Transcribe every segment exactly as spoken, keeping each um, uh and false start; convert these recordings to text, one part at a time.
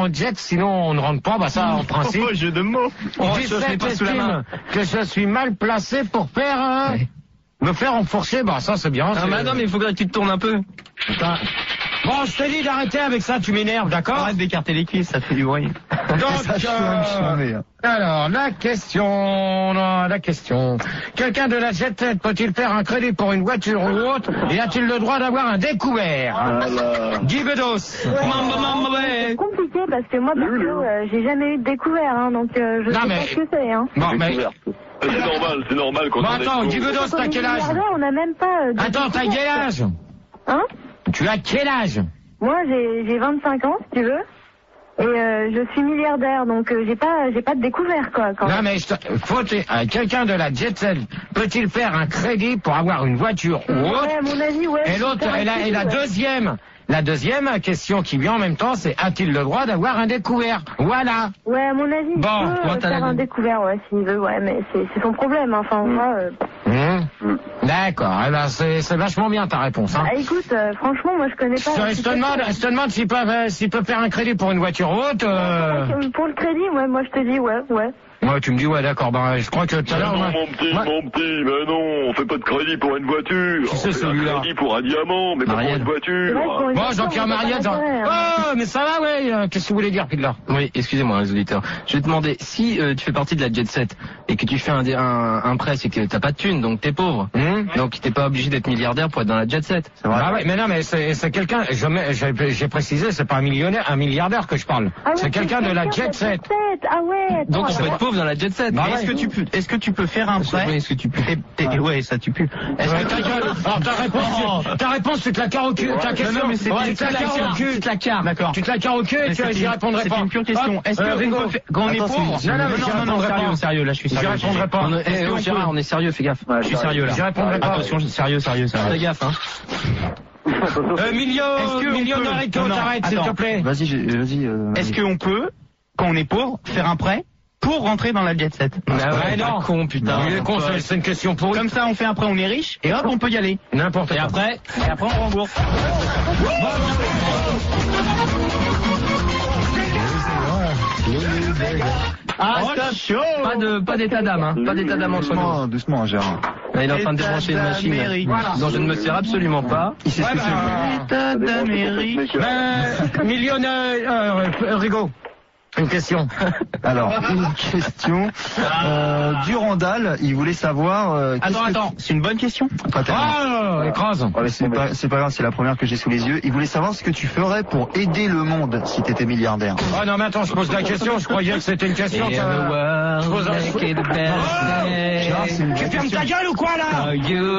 en jet, sinon on ne rentre pas, bah ça en principe. Oh, jeu de mots. Oh, dix-sept estime que je suis mal placé pour faire euh, oui. me faire enfourcher, bah ça c'est bien. Ah bah non mais il faudrait que tu te tournes un peu. Putain. Bon, je te dis d'arrêter avec ça, tu m'énerves, d'accord? Arrête d'écarter les cuisses, ça fait du bruit. Donc, euh, alors, la question, non, la question. Quelqu'un de la jet set peut-il faire un crédit pour une voiture ou autre et a-t-il le droit d'avoir un découvert? Guy Bedos. C'est compliqué parce que moi, perso, euh, j'ai jamais eu de découvert, hein, donc euh, je non, sais mais... pas ce que c'est. Hein. Bon, mais... C'est normal, c'est normal quand bon, on attends, est... Guy Bedos, t'as quel âge? On a même pas... Euh, attends, t'as quel âge? Hein? Tu as quel âge? Moi, j'ai, j'ai vingt-cinq ans, si tu veux. Et euh, je suis milliardaire, donc euh, j'ai pas, j'ai pas de découvert, quoi. Quand non, même. mais je te... faut euh, quelqu'un de la jet set peut-il faire un crédit pour avoir une voiture ou autre? Ouais, à mon avis, ouais. Et l'autre, et la, et la deuxième, la deuxième question qui vient en même temps, c'est a-t-il le droit d'avoir un découvert? Voilà. Ouais, à mon avis, bon, il peut euh, faire un découvert, ouais, s'il veut, ouais, mais c'est, c'est son problème, enfin, mmh. moi... Euh... Mmh. D'accord, eh ben c'est, c'est vachement bien ta réponse, hein. Ah, écoute, euh, franchement, moi je connais pas... Je, je te demande, je te demande s'il peut, euh, s'il peut faire un crédit pour une voiture haute. Euh... Pour le crédit, ouais, moi je te dis, ouais, ouais. Ouais, tu me dis, ouais, d'accord, ben, je crois que tout à l'heure... Non, moi, mon petit, moi... mon petit, mais non, on fait pas de crédit pour une voiture. Qui c'est on fait un crédit pour un diamant, mais Marielle. pas pour une voiture. Vrai, bon, Jean-Pierre Mariette, oh, mais ça va, ouais, qu'est-ce que vous voulez dire, Pidler? Oui, excusez-moi, les auditeurs. Je vais te demander, si euh, tu fais partie de la jet set et que tu fais un, un, un prêt, c'est que t'as pas de thunes, donc t'es pauvre. Mmh. Donc t'es pas obligé d'être milliardaire pour être dans la jet set. C'est vrai. Ah ouais, mais non, mais c'est, c'est quelqu'un, je mets, j'ai, j'ai précisé, c'est pas un millionnaire, un milliardaire que je parle. Ah ouais, c'est quelqu'un de la jet set. Ah ouais, attends, donc on peut être pauvre dans la jet set. Bah, est-ce que tu peux, est-ce que tu peux faire un prêt? Est-ce que tu peux? T'es, t'es, ouais, ça tu peux. Est-ce que ta gueule? Alors ta réponse, oh. tu, ta réponse, tu te la carres au cul. Ta question, non, mais c'est, ouais, tu te la carres au cul. Tu te la carres. D'accord. Tu te la carres au cul et tu, j'y répondrai pas. C'est une pure question. Est-ce que on peut, quand on est pauvre? Non, non, non, non, sérieux, sérieux, là, je suis sérieux. J'y répondrai pas. Eh, oh, Gérard, on est sérieux, fais gaffe. Je suis sérieux, là. J'y répondrai pas. Attention, sérieux, sérieux, sérieux. Fais gaffe, hein. Euh, Milio, Millionarito, t'arrêtes, s'il te plaît. Vas-y, vas-y. Est-ce qu'on peut, quand on est pauvre, faire un prêt pour rentrer dans la jet set? Ah ouais, non, con, putain. Il est con, c'est une question pour comme ça, on fait un prêt, on est riche, et hop, on peut y aller. N'importe quoi. Et après, et après, on rembourse. Ah, stop. Pas de, pas d'état d'âme, hein. Pas d'état d'âme entre nous. Doucement, Gérard. Là, il est en train de débrancher une machine voilà. dont je ne me sers absolument pas. Il sait ce que c'est. État d'Amérique. Ben, millionnaire, euh, Rigaud. Une question. Alors, une question. Euh, Durandal, il voulait savoir... Euh, attends, attends, que... c'est une bonne question. Pas tellement. Ah, écrase. Ouais, c'est pas, c'est pas grave, c'est la première que j'ai sous les yeux. Il voulait savoir ce que tu ferais pour aider le monde si t'étais milliardaire. Ah non, mais attends, je pose la question, je croyais que c'était une question. Que... Je pose la... oh Genre, tu fermes ta gueule ou quoi, là?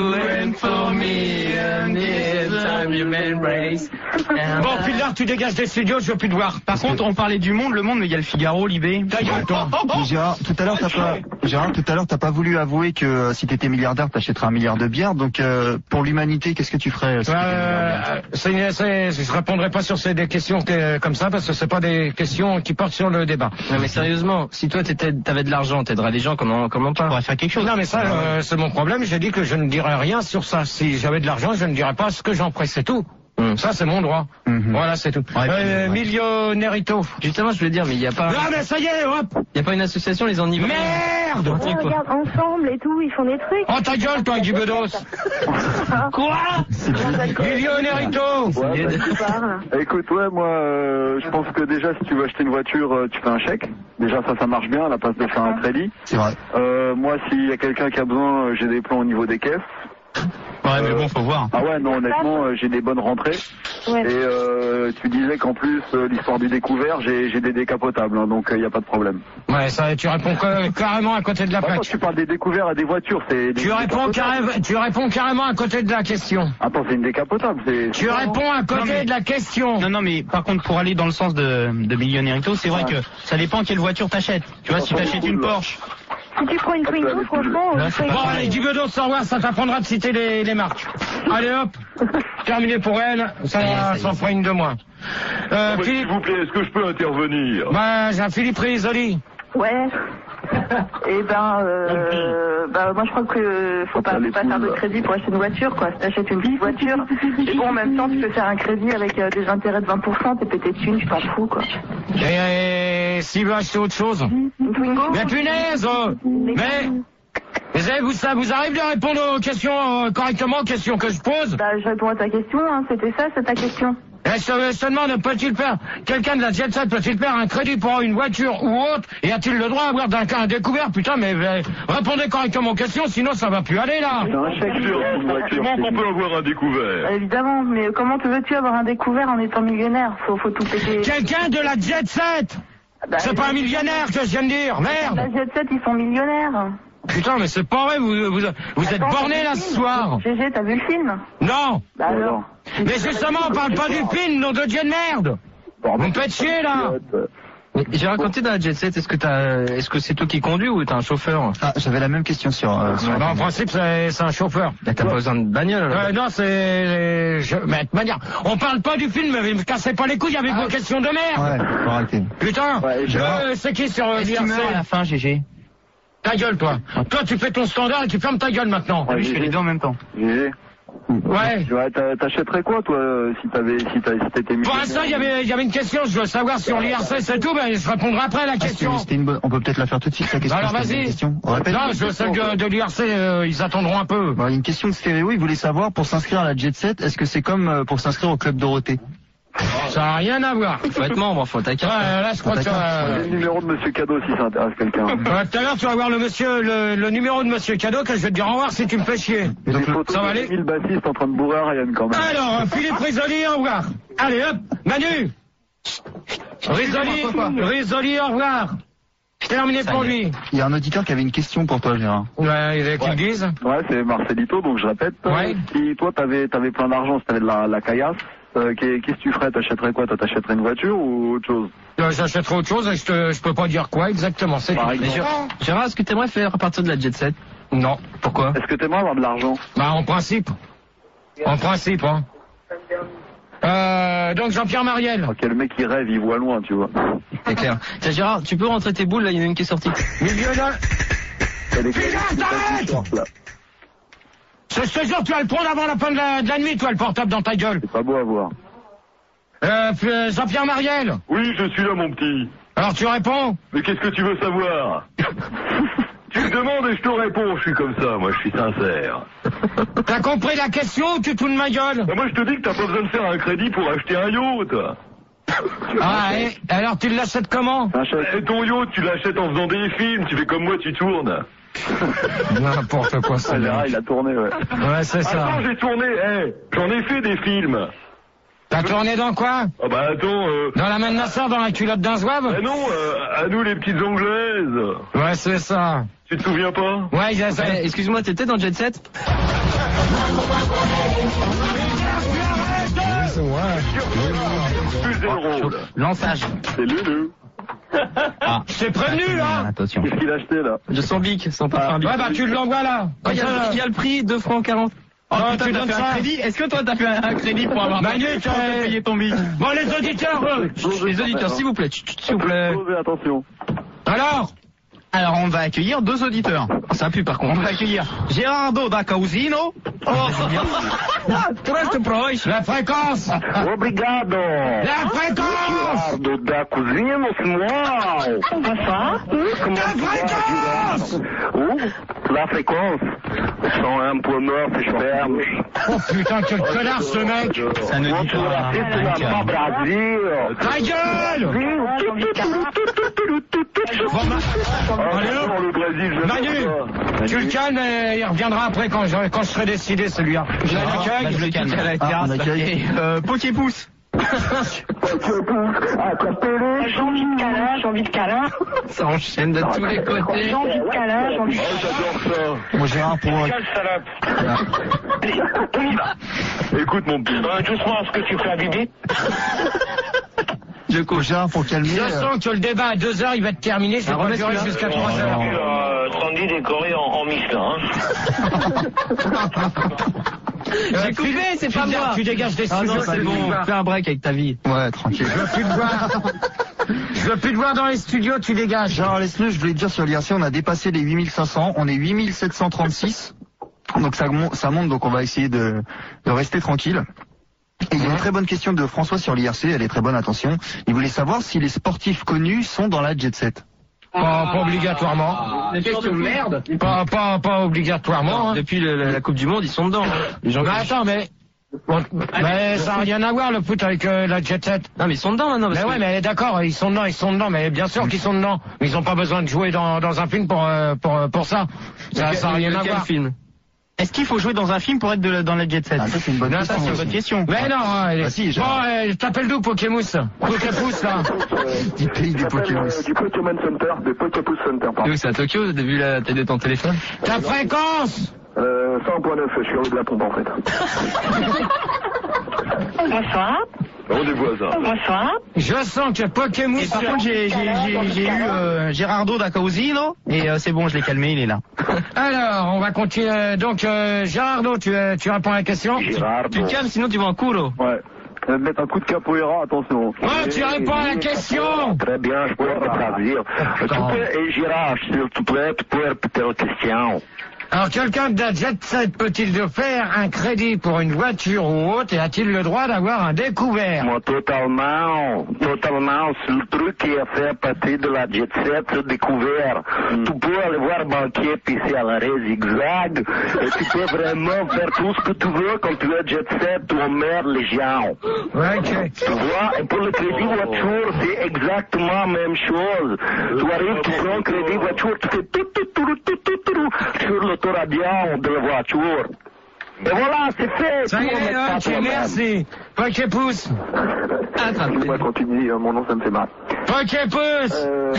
Bon, Pilar, tu dégages des studios, je veux plus te voir. Par contre, on parlait du monde, le monde, mais il y a le Figaro, Libé. Ta gueule, toi. Gérard, tout à l'heure, t'as pas, Gérard, tout à l'heure, t'as pas voulu avouer que euh, si t'étais milliardaire, t'achèterais un milliard de bières. Donc, euh, pour l'humanité, qu'est-ce que tu ferais si euh, c'est, c'est, je répondrai pas sur ces des questions que, comme ça, parce que c'est pas des questions qui portent sur le débat. Non, mais sérieusement, si toi t'étais, t'avais de l'argent, t'aiderais les gens, comment, comment pas? Tu pourrais faire quelque chose. Non, mais ça, euh, c'est mon problème. J'ai dit que je ne dirais rien sur ça. Si j'avais de l'argent, je ne dirais pas ce que j'en ferais, c'est tout. Mmh. Ça, c'est mon droit. Mmh. Voilà, c'est tout. Ouais, euh, ouais. Millionnairito. Justement, je voulais dire, mais il n'y a pas... Ah, mais ça y est, hop. Il n'y a pas une association, les enivrés. Merde. Oh, regarde, ensemble et tout, ils font des trucs. Oh, ta gueule, toi, Guy Bedos. Quoi? Millionnairito. Ouais, bah, écoute, ouais, moi, euh, je pense que déjà, si tu veux acheter une voiture, euh, tu fais un chèque. Déjà, ça, ça marche bien, à la place de faire un crédit. C'est vrai. Euh, moi, s'il y a quelqu'un qui a besoin, euh, j'ai des plans au niveau des caisses. Ouais, euh, mais bon, faut voir. Ah ouais, non, honnêtement, euh, j'ai des bonnes rentrées. Ouais. Et euh, tu disais qu'en plus, euh, l'histoire du découvert, j'ai, j'ai des décapotables, hein, donc il euh, n'y a pas de problème. Ouais, ça, tu réponds carrément à côté de la plaque. Quand tu parles des découverts à des voitures, c'est... Des tu, réponds carré... tu réponds carrément à côté de la question. Attends, c'est une décapotable, c'est... Tu réponds à côté non, mais... de la question. Non, non, mais par contre, pour aller dans le sens de, de Millionnairito, c'est vrai ouais. que ça dépend quelle voiture t'achètes. Tu vois, si t'achètes une Porsche... Si tu prends une Twingo, franchement... Bon, allez, Guy Bedos, au revoir, ça t'apprendra de citer les, les marques. Allez, hop, terminé pour elle, ça s'en fera une de moins. Euh, Philippe... S'il vous plaît, est-ce que je peux intervenir? Bah, j'ai un Philippe Risoli. Ouais. Et ben, euh, bah, moi je crois que faut pas, faut pas faire de crédit pour acheter une voiture, quoi. Si t'achètes une petite voiture, et bon, en même temps, tu peux faire un crédit avec euh, des intérêts de vingt pour cent, t'es pété de thunes, tu t'en fous, quoi. Et, et s'il veut acheter autre chose? Une Twingo? Mais punaise! euh, Mais... Vous, avez, vous, ça vous arrive de répondre aux questions euh, correctement, aux questions que je pose? Bah, je réponds à ta question, hein. C'était ça, c'est ta question. Et je, je te demande, peut-il faire, quelqu'un de la Jet Set peut-il faire un crédit pour une voiture ou autre, et a-t-il le droit d'avoir d'un cas un découvert? Putain, mais euh, répondez correctement aux questions, sinon ça va plus aller, là. C'est un chèque sur une voiture. Comment qu'on peut avoir un découvert? Euh, évidemment, mais comment te veux-tu avoir un découvert en étant millionnaire? Faut, faut tout péter. Quelqu'un de la Jet Set! Bah, C'est pas un millionnaire que je viens de dire, merde! La Jet Set, ils sont millionnaires. Putain, mais c'est pas vrai, vous, vous, vous êtes Attends, borné t'as là vu ce le soir. film G G, t'as vu le film? Non. Bah alors. Mais justement, on parle pas du film, nom de Dieu de merde. Vous me faites chier là. Mais j'ai raconté dans la Jet Set, est-ce que t'as, est-ce que c'est toi qui conduis ou t'as un chauffeur? Ah, j'avais la même question sur... Euh, sur Non, en principe, c'est c'est un chauffeur. Bah, t'as pas besoin de bagnole alors. Euh, non, c'est... je- Mais de toute manière, on parle pas du film, mais me cassez pas les couilles avec vos questions de merde. Ouais, faut arrêter. Putain, Ouais, je- euh, c'est qui sur euh, Est-ce qu'il meurt à la fin, G G? Ta gueule, toi. Toi, tu fais ton standard et tu fermes ta gueule maintenant. Ouais, Oui, je fais les deux en même temps. G G. Ouais. Ouais, t'a- t'achèterais quoi, toi, euh, si t'avais, si t'as- si t'étais Pour millionnaire? l'instant, il y avait, il y avait une question. Je veux savoir sur l'I R C, c'est tout, mais je répondrai après à la Ah, c'était- question. c'était une bonne... On peut peut-être la faire tout de suite, la question. Alors, c'était une vas-y. bonne question. On répète. Non, je veux celle de, de l'I R C, euh, ils attendront un peu. Bon, il y a une question de stéréo, il voulait savoir, pour s'inscrire à la Jet Set, est-ce que c'est comme euh, pour s'inscrire au Club Dorothée? Ça n'a rien à voir. Faut être membre, faut ta Ouais, carte. là, je crois que... J'ai euh, le numéro de Monsieur Cadeau si ça intéresse quelqu'un. ouais, tout à l'heure, tu vas voir le monsieur, le, le numéro de monsieur Cadeau, que je vais te dire au revoir si tu me fais chier. Des photos ça va de aller mille bassistes en train de bourrer à Ryan quand même. Alors, Philippe Risoli, au revoir. Allez, hop, Manu. Risoli, Risoli, au revoir. C'est terminé pour lui. Il y a un auditeur qui avait une question pour toi, Gérard. Ouais, il est qu'ils Ouais. le disent. Ouais, c'est Marcelito, donc je répète. Ouais. Si toi t'avais, t'avais plein d'argent, si t'avais de la, la caillasse, euh, qu'est- qu'est-ce que tu ferais? T'achèterais quoi? Toi, t'achèterais une voiture ou autre chose? Euh, J'achèterai autre chose et je, te, je peux pas dire quoi exactement. C'est Par tout. exemple. Mais Gérard, Gérard, est-ce que t'aimerais faire partir de la Jet Set? Non. Pourquoi? Est-ce que t'aimerais avoir de l'argent? Bah, en principe. En principe, hein. Euh, donc Jean-Pierre Mariel. Ok, le mec il rêve, il voit loin, tu vois. C'est clair. Tiens Gérard, tu peux rentrer tes boules, là, il y en a une qui est sortie. Millionnaire. Elle est Putain, t'arrêtes là. Je te jure, tu vas le prendre avant la fin de la, de la nuit, toi, le portable dans ta gueule. C'est pas beau à voir. Euh, euh, Jean-Pierre Mariel. Oui, je suis là, mon petit. Alors tu réponds? Mais qu'est-ce que tu veux savoir? Tu me demandes et je te réponds, je suis comme ça, moi, je suis sincère. T'as compris la question ou tu te fous de ma gueule? Bah, moi, je te dis que t'as pas besoin de faire un crédit pour acheter un yacht. Ah, et alors tu l'achètes comment? Et ton yacht, tu l'achètes en faisant des films, tu fais comme moi, tu tournes. N'importe quoi, ça. Ah, Gérard, il a tourné, ouais. Ouais, c'est ça. Attends, j'ai tourné, eh, j'en ai fait des films. T'as tourné dans quoi? Ah bah attends, euh... Dans la main de Nassar, dans la culotte d'un zouave? Ah non, euh, à nous les petites anglaises. Ouais, c'est ça. Tu te souviens pas? Ouais, il a ça. Eh, excuse-moi, t'étais dans Jet Set? Plus zéro rôle. Lançage. C'est Lulu. Ah. Je t'ai prévenu, là. Attention. Qu'est-ce qu'il a acheté, là? Je sens bic, sans pas faire un bic. Ouais, bah tu l'envoies là. Oh, il y, Comme ça, a- il y a le prix, deux francs quarante. Oh, Oh, putain, tu t'as donnes fait ça. un crédit? Est-ce que toi t'as fait un crédit pour avoir Manu, pour t'as- te payer ton bic? Bon, les auditeurs, euh, Les auditeurs, s'il vous plaît, chut, chut, s'il vous plaît. Posez attention. alors Alors on va accueillir deux auditeurs. Ça pue par On contre. va accueillir Gerardo da Causino. Oh. Très proche. la fréquence. Obrigado. La fréquence. Gerardo da Cousino, c'est moi. La fréquence. Où? La fréquence. cent un point neuf, ferme. Oh putain, quel connard ce mec. Ça ne dit pas. C'est pas Brasil. Ta gueule. Bon, ma- Allez, hop. Dans le Brésil, je Manu, sais pas. tu le calmes et il reviendra après quand je, quand je serai décidé celui-là. Je Bah, l'accueille. je le calme. Ah, on accueille. Et, euh, Poképousse. J'ai envie de câlin, j'ai envie de câlin. Ça enchaîne de tous les côtés. J'ai envie de câlin, j'ai envie de Oh, j'adore ça. Moi, Gérard, pour... Écoute, mon petit. Doucement, est-ce que tu fais à Bibi? Je Pour couche. Gérard, pour calmer... Je euh, sens que le débat à deux heures, il va être terminé. Je vais Ah, pas remets durer celui-là. jusqu'à trois heures. Sandy décoré en, en Michelin. J'ai coupé, c'est tu pas dégages- moi. Tu dégages des Ah sujets. non, c'est bon. Fais un break avec ta vie. Ouais, tranquille. Je veux plus te voir. Je veux plus te voir dans les studios, tu dégages. Gérard Lesneux, je voulais te dire sur l'I R C, on a dépassé les huit mille cinq cents, on est huit mille sept cent trente-six. Donc ça, mon- ça monte, donc on va essayer de, de rester tranquille. Et il y a une très bonne question de François sur l'I R C, elle est très bonne, attention. Il voulait savoir si les sportifs connus sont dans la jet set. Pas, pas obligatoirement. Des questions de merde. Pas, pas, pas obligatoirement. Hein. Depuis le- la, la Coupe du Monde, ils sont dedans. Les gens Mais qui- attends, mais... Bon, mais ça n'a rien à voir le foot avec euh, la jet set. Non, mais ils sont dedans maintenant. Parce Mais ouais, que- mais d'accord, ils sont dedans, ils sont dedans, mais bien sûr qu'ils sont dedans. Mais ils n'ont pas besoin de jouer dans, dans un film pour, euh, pour, pour ça. Ça n'a rien à Lequel voir. film. Est-ce qu'il faut jouer dans un film pour être de, dans la jet set? Ah, ça c'est une bonne Non, question. ça, C'est une aussi. bonne question. Mais non, hein, elle est- Ah, si, bon, Gérard. euh, t'appelles d'où Pokémousse Poképousse là. Du pays des Pokémon. Euh, du Pokémon Center, des Poképousse Center, pardon. Donc c'est à Tokyo, t'as vu la télé de ton téléphone? Ta fréquence. Euh, cent point neuf, je suis rue de la Pompe en fait. Bonsoir. On des voisins. Bonsoir. Je sens que Et Pokémousse. par contre, j'ai j'ai- j'ai- j'ai eu euh, Gerardo da Causino et euh, c'est bon, je l'ai calmé, il est là. Alors, on va continuer. Donc, euh, Gérardo, tu, euh, tu réponds à la question. Gérard, Tu te calmes, sinon tu vas en culo. Ouais. Je vais te mettre un coup de capoeira, attention. Ouais, tu réponds à la question. Très bien, je peux te traduire. Tu peux, et Gérard, s'il te plaît, tu peux répéter la question. Alors, quelqu'un de la jet set peut-il faire un crédit pour une voiture ou autre et a-t-il le droit d'avoir un découvert? Moi, totalement, totalement, c'est le truc qui a fait partie de la jet set, le découvert. Tu peux aller voir banquier pisser à l'arrêt zigzag, et tu peux vraiment faire tout ce que tu veux quand tu es jet set, tu emmerdes les gens. Ouais, ok. Tu vois, et pour le crédit voiture, c'est exactement la même chose. Tu arrives, tu prends un crédit voiture, tu fais tout, tout, tout, tout, tout, tout, sur l'autoradion de la voiture. Et voilà, c'est fait. Ça y Tout en est, mettant ok, toi-même. merci. Poképousse. Excuse-moi, quand tu dis euh, mon nom, ça me fait mal. Poképousse. Euh,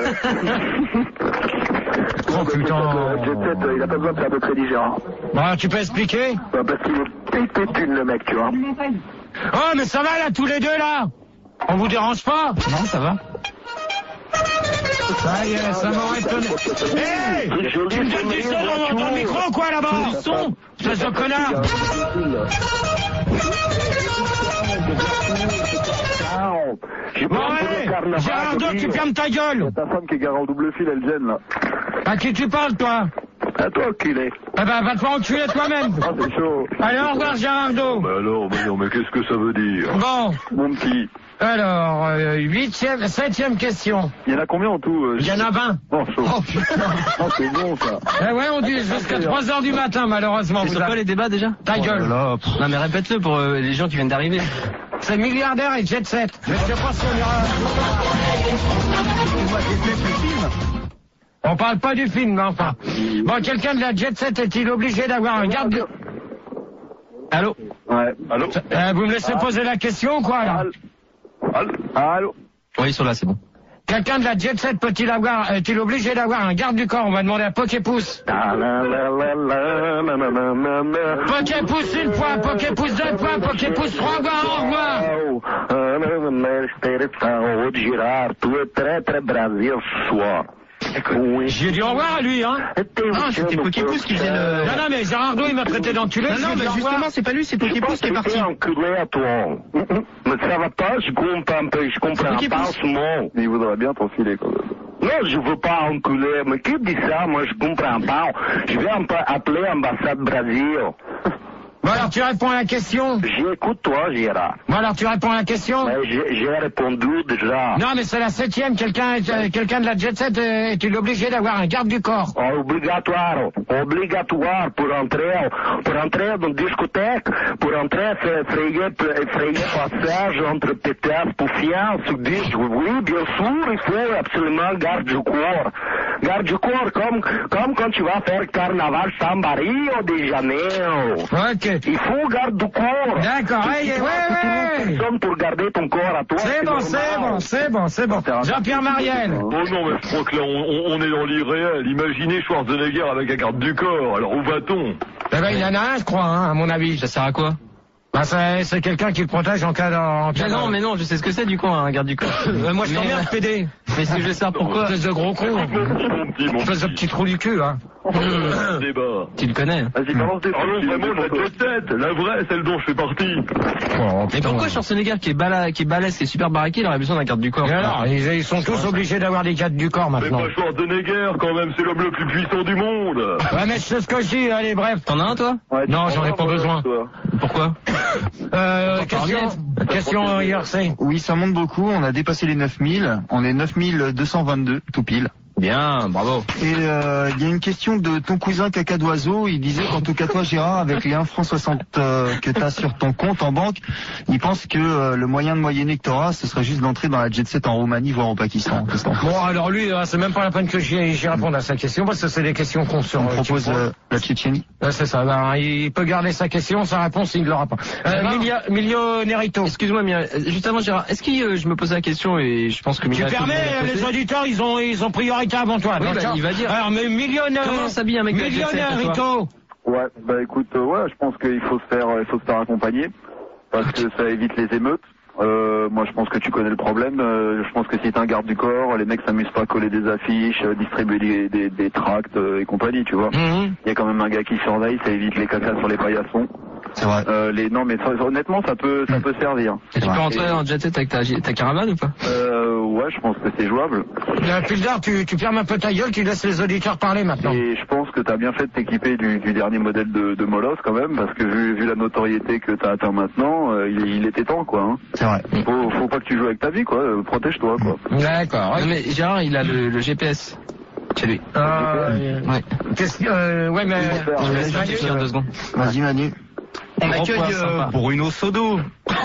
Oh putain. Le jet set, euh, il a pas besoin de faire de crédit, Gérard. Bon, tu peux expliquer? Bah, parce qu'il est pété de thunes, le mec, tu vois. Oh, mais ça va là, tous les deux là? On vous dérange pas? Non, ça va. Ça y est, ça m'aurait étonné. Hé! C'est joli, Tu me c'est donnes du une son dans ton voiture. micro, quoi, là-bas? Du son! Espèce de connard! J'ai Bon, pas envie de allez! carnaval, Gérardo, de tu vivre. fermes ta gueule! Ta femme qui est garée en double fil, elle gêne, là. À qui tu parles, toi? À toi, enculé. Eh ben, va te faire enculer toi-même! Ah, c'est chaud. Allez, au revoir, Gérardo! Mais alors, mais non, mais qu'est-ce que ça veut dire? Bon, Mon petit. alors, euh, huitième, septième question. Il y en a combien en tout euh, Il y en a vingt. Oh, chaud. Oh putain. Oh, c'est bon, ça. Eh ouais, on dit jusqu'à trois heures du matin, malheureusement. C'est vous sur quoi avez- les débats déjà? Ta Oh là gueule! là, pff. Non mais répète-le pour euh, les gens qui viennent d'arriver. C'est milliardaire et jet set. Je sais pas si on ira... Moi, j'ai fait le film. On parle pas du film, mais enfin. Bon, quelqu'un de la jet set est-il obligé d'avoir un garde... Allô? Ouais. Allô? Euh, vous me laissez poser la question ou quoi, là? Allô? Allô? Oui, ils sont là, c'est bon. Quelqu'un de la jet set peut-il avoir, est-il obligé d'avoir un garde du corps? On va demander à Poképousse. Poképousse une fois, Poképousse deux fois, Poképousse trois fois, au revoir. Gérard, tu es très très Brasil ce soir. Oui. J'ai dit au revoir à lui, hein. Ah, c'était Poképousse qui faisait le... Non, non, mais Gérardo, il m'a traité d'enculé. Non, je non, lui ai mais dit au revoir. justement, c'est pas lui, c'est Poképousse qui est parti. enculé à toi. Mais ça va pas, je comprends pas, je comprends C'est pas Poképousse. ce mot. Il voudrait bien t'enfiler quand même. Non, je veux pas enculer, mais qui dit ça? Moi, je comprends pas. Je vais en- appeler ambassade Brésil. Bon, alors tu réponds à la question. J'écoute toi, Gérard. Bon, alors tu réponds à la question. Mais j'ai j'ai répondu déjà. Non, mais c'est la septième. Quelqu'un euh, quelqu'un de la jet set euh, est-il obligé d'avoir un garde du corps? Obligatoire, obligatoire pour entrer, pour entrer dans une discothèque, pour entrer, faire effrayer, effrayer passage entre pétasses, poufiants, se dire, oui, bien sûr, il faut absolument garde du corps. Garde du corps, comme, comme quand tu vas faire carnaval samba Rio de Janeiro. Ok. Il faut garde du corps. D'accord, Tu- ouais, tu ouais, vois que tu ouais. n'as personne pour garder ton corps à toi. C'est bon, c'est normal. bon, c'est bon, c'est bon. Jean-Pierre Mariel. Oh non, mais je crois que là, on, on- on est dans l'irréel. Imaginez Schwarzenegger avec un garde du corps. Alors, où va-t-on? Eh ben, il y en a un, je crois, hein, à mon avis. Ça sert à quoi? Bah, c'est, c'est quelqu'un qui le protège en cas de... en cas Mais non, de- mais non, je sais ce que c'est du coup, un garde du corps. Euh, moi, je Mais, t'emmerde, euh, P D. Mais si je sais pourquoi? Espèce de gros con. Mon petit, mon Espèce de petit trou du cul, hein. Mmh. Débat. Tu le connais. Vas-y, balance des Ah non, vraiment, la jet set, la vraie, celle dont je fais partie. Oh, Mais pourquoi Schwarzenegger qui est balèze, qui est balèze, qui est super baraqué, il aurait besoin d'un garde du corps? Et alors, ils, ils sont tous obligés d'avoir des gardes du corps Mais maintenant. pas Schwarzenegger, quand même, c'est l'homme le plus puissant du monde. Ouais, mais c'est ce que je dis, allez, bref. T'en as un, toi? Ouais, Non, tu j'en ai prends pas un, besoin. toi. Pourquoi? Euh, Pas question, par question I R C. Oui, ça monte beaucoup. On a dépassé les neuf mille. On est neuf mille deux cent vingt-deux, tout pile. Bien, bravo. Et euh, il y a une question de ton cousin caca d'oiseau. Il disait qu'en tout cas toi Gérard, avec les un franc soixante euh, que tu as sur ton compte en banque, il pense que euh, le moyen de moyenner que tu auras, ce serait juste d'entrer dans la jet set en Roumanie, voire au Pakistan. Qu'est-ce que t'en penses? Bon, alors lui, euh, c'est même pas la peine que j'y j'y réponde à sa question, parce que c'est des questions qu'on sur. On euh, propose qui- euh, la Tchétchénie. Ouais, c'est ça, ben, il peut garder sa question, sa réponse, il ne l'aura pas. Euh, Milio- Millionérito. Excuse-moi, mais euh, juste avant, Gérard, est-ce que euh, je me posais la question et je pense que Tu Mireille permets, peut me la euh, poser. les auditeurs, ils ont, ils ont priorité avant toi. Oui, donc, bah, tiens. il va dire. Alors, mais millionnaire. Comment s'habille un mec de la jet set, Millionnaire, toi Rito. Ouais, bah écoute, euh, ouais, je pense qu'il faut se faire, il faut se faire accompagner parce que ça évite les émeutes. Euh, moi, je pense que tu connais le problème. Euh, je pense que si t'es un garde du corps, les mecs s'amusent pas à coller des affiches, euh, distribuer des, des, des tracts euh, et compagnie, tu vois. Mhm. Il y a quand même un gars qui surveille, ça évite les cacas sur les paillassons. C'est vrai. Euh, les, non, mais ça, honnêtement, ça peut, ça peut servir. Et tu peux rentrer en jet set avec ta, ta caravane ou pas? Euh, ouais, je pense que c'est jouable. Euh, Pildar, tu, tu fermes un peu ta gueule, tu laisses les auditeurs parler maintenant. Et je pense que t'as bien fait de t'équiper du, du dernier modèle de, de Molos quand même, parce que vu, vu la notoriété que t'as atteint maintenant, euh, il, il était temps, quoi. Hein. C'est vrai. Faut, faut pas que tu joues avec ta vie, quoi. Euh, Protège-toi, quoi. D'accord. Non mais Gérard, il a le, le G P S chez lui. Euh, Ouais. qu'est-ce que, euh, ouais, mais, Je laisse Manu, justifier en deux secondes. Vas-y Manu. On Gros accueille poids euh, sympa. Bruno Sodo.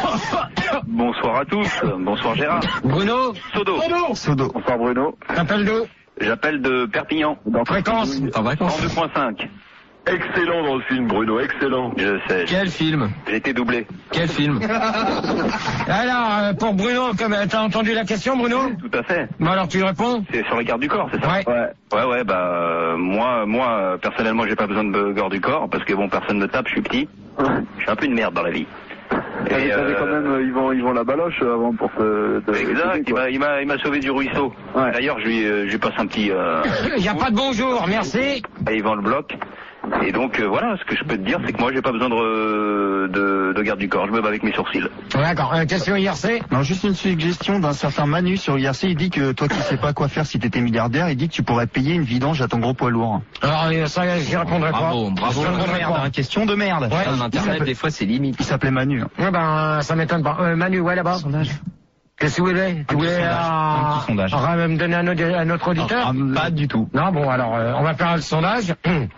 Bonsoir à tous. Bonsoir Gérard. Bruno, Sodo. Sodo. Bonsoir Bruno. t'appelles d'où? J'appelle de Perpignan. Fréquence. En vacances. cent deux point cinq. Excellent dans le film, Bruno, excellent. Je sais. Quel film? J'ai été doublé. Quel film? Alors, euh, pour Bruno, comme, euh, t'as entendu la question, Bruno? Tout à fait. Bon, alors tu réponds? C'est sur les gardes du corps, c'est ça? Ouais. Ouais. Ouais, ouais, bah, euh, moi, moi, euh, personnellement, j'ai pas besoin de garde du corps, parce que bon, personne me tape, je suis petit. Je suis un peu une merde dans la vie. Et Et, t'avais euh, quand même, euh, ils vont, ils vont la baloche euh, avant pour te. te Exact, il quoi. m'a, il m'a, il m'a sauvé du ruisseau. Ouais. D'ailleurs, je lui, euh, je lui passe un petit, euh, Il n'y a pas de bonjour, merci. et il vend le bloc. Et donc, euh, voilà, ce que je peux te dire, c'est que moi, j'ai pas besoin de, de, de garde du corps, je me bats avec mes sourcils. D'accord, euh, question I R C. Non, juste une suggestion d'un certain Manu sur I R C. Il dit que toi qui sais pas quoi faire si t'étais milliardaire, il dit que tu pourrais payer une vidange à ton gros poids lourd. Alors, euh, ça, j'y répondrai Bravo, pas. bravo. Je répondrai Merde, pas. hein, question de merde. Ouais. Ah, Internet, des fois, c'est limite. Il s'appelait Manu. hein. Ouais, ben, ça m'étonne pas. Euh, Manu, ouais, là-bas. Qu'est-ce que vous voulez? Tu Un voulais petit sondage, un euh, petit sondage. euh, me donner un, audi- un autre auditeur? Ah, pas du tout. Non, bon, alors, euh, on va faire le sondage.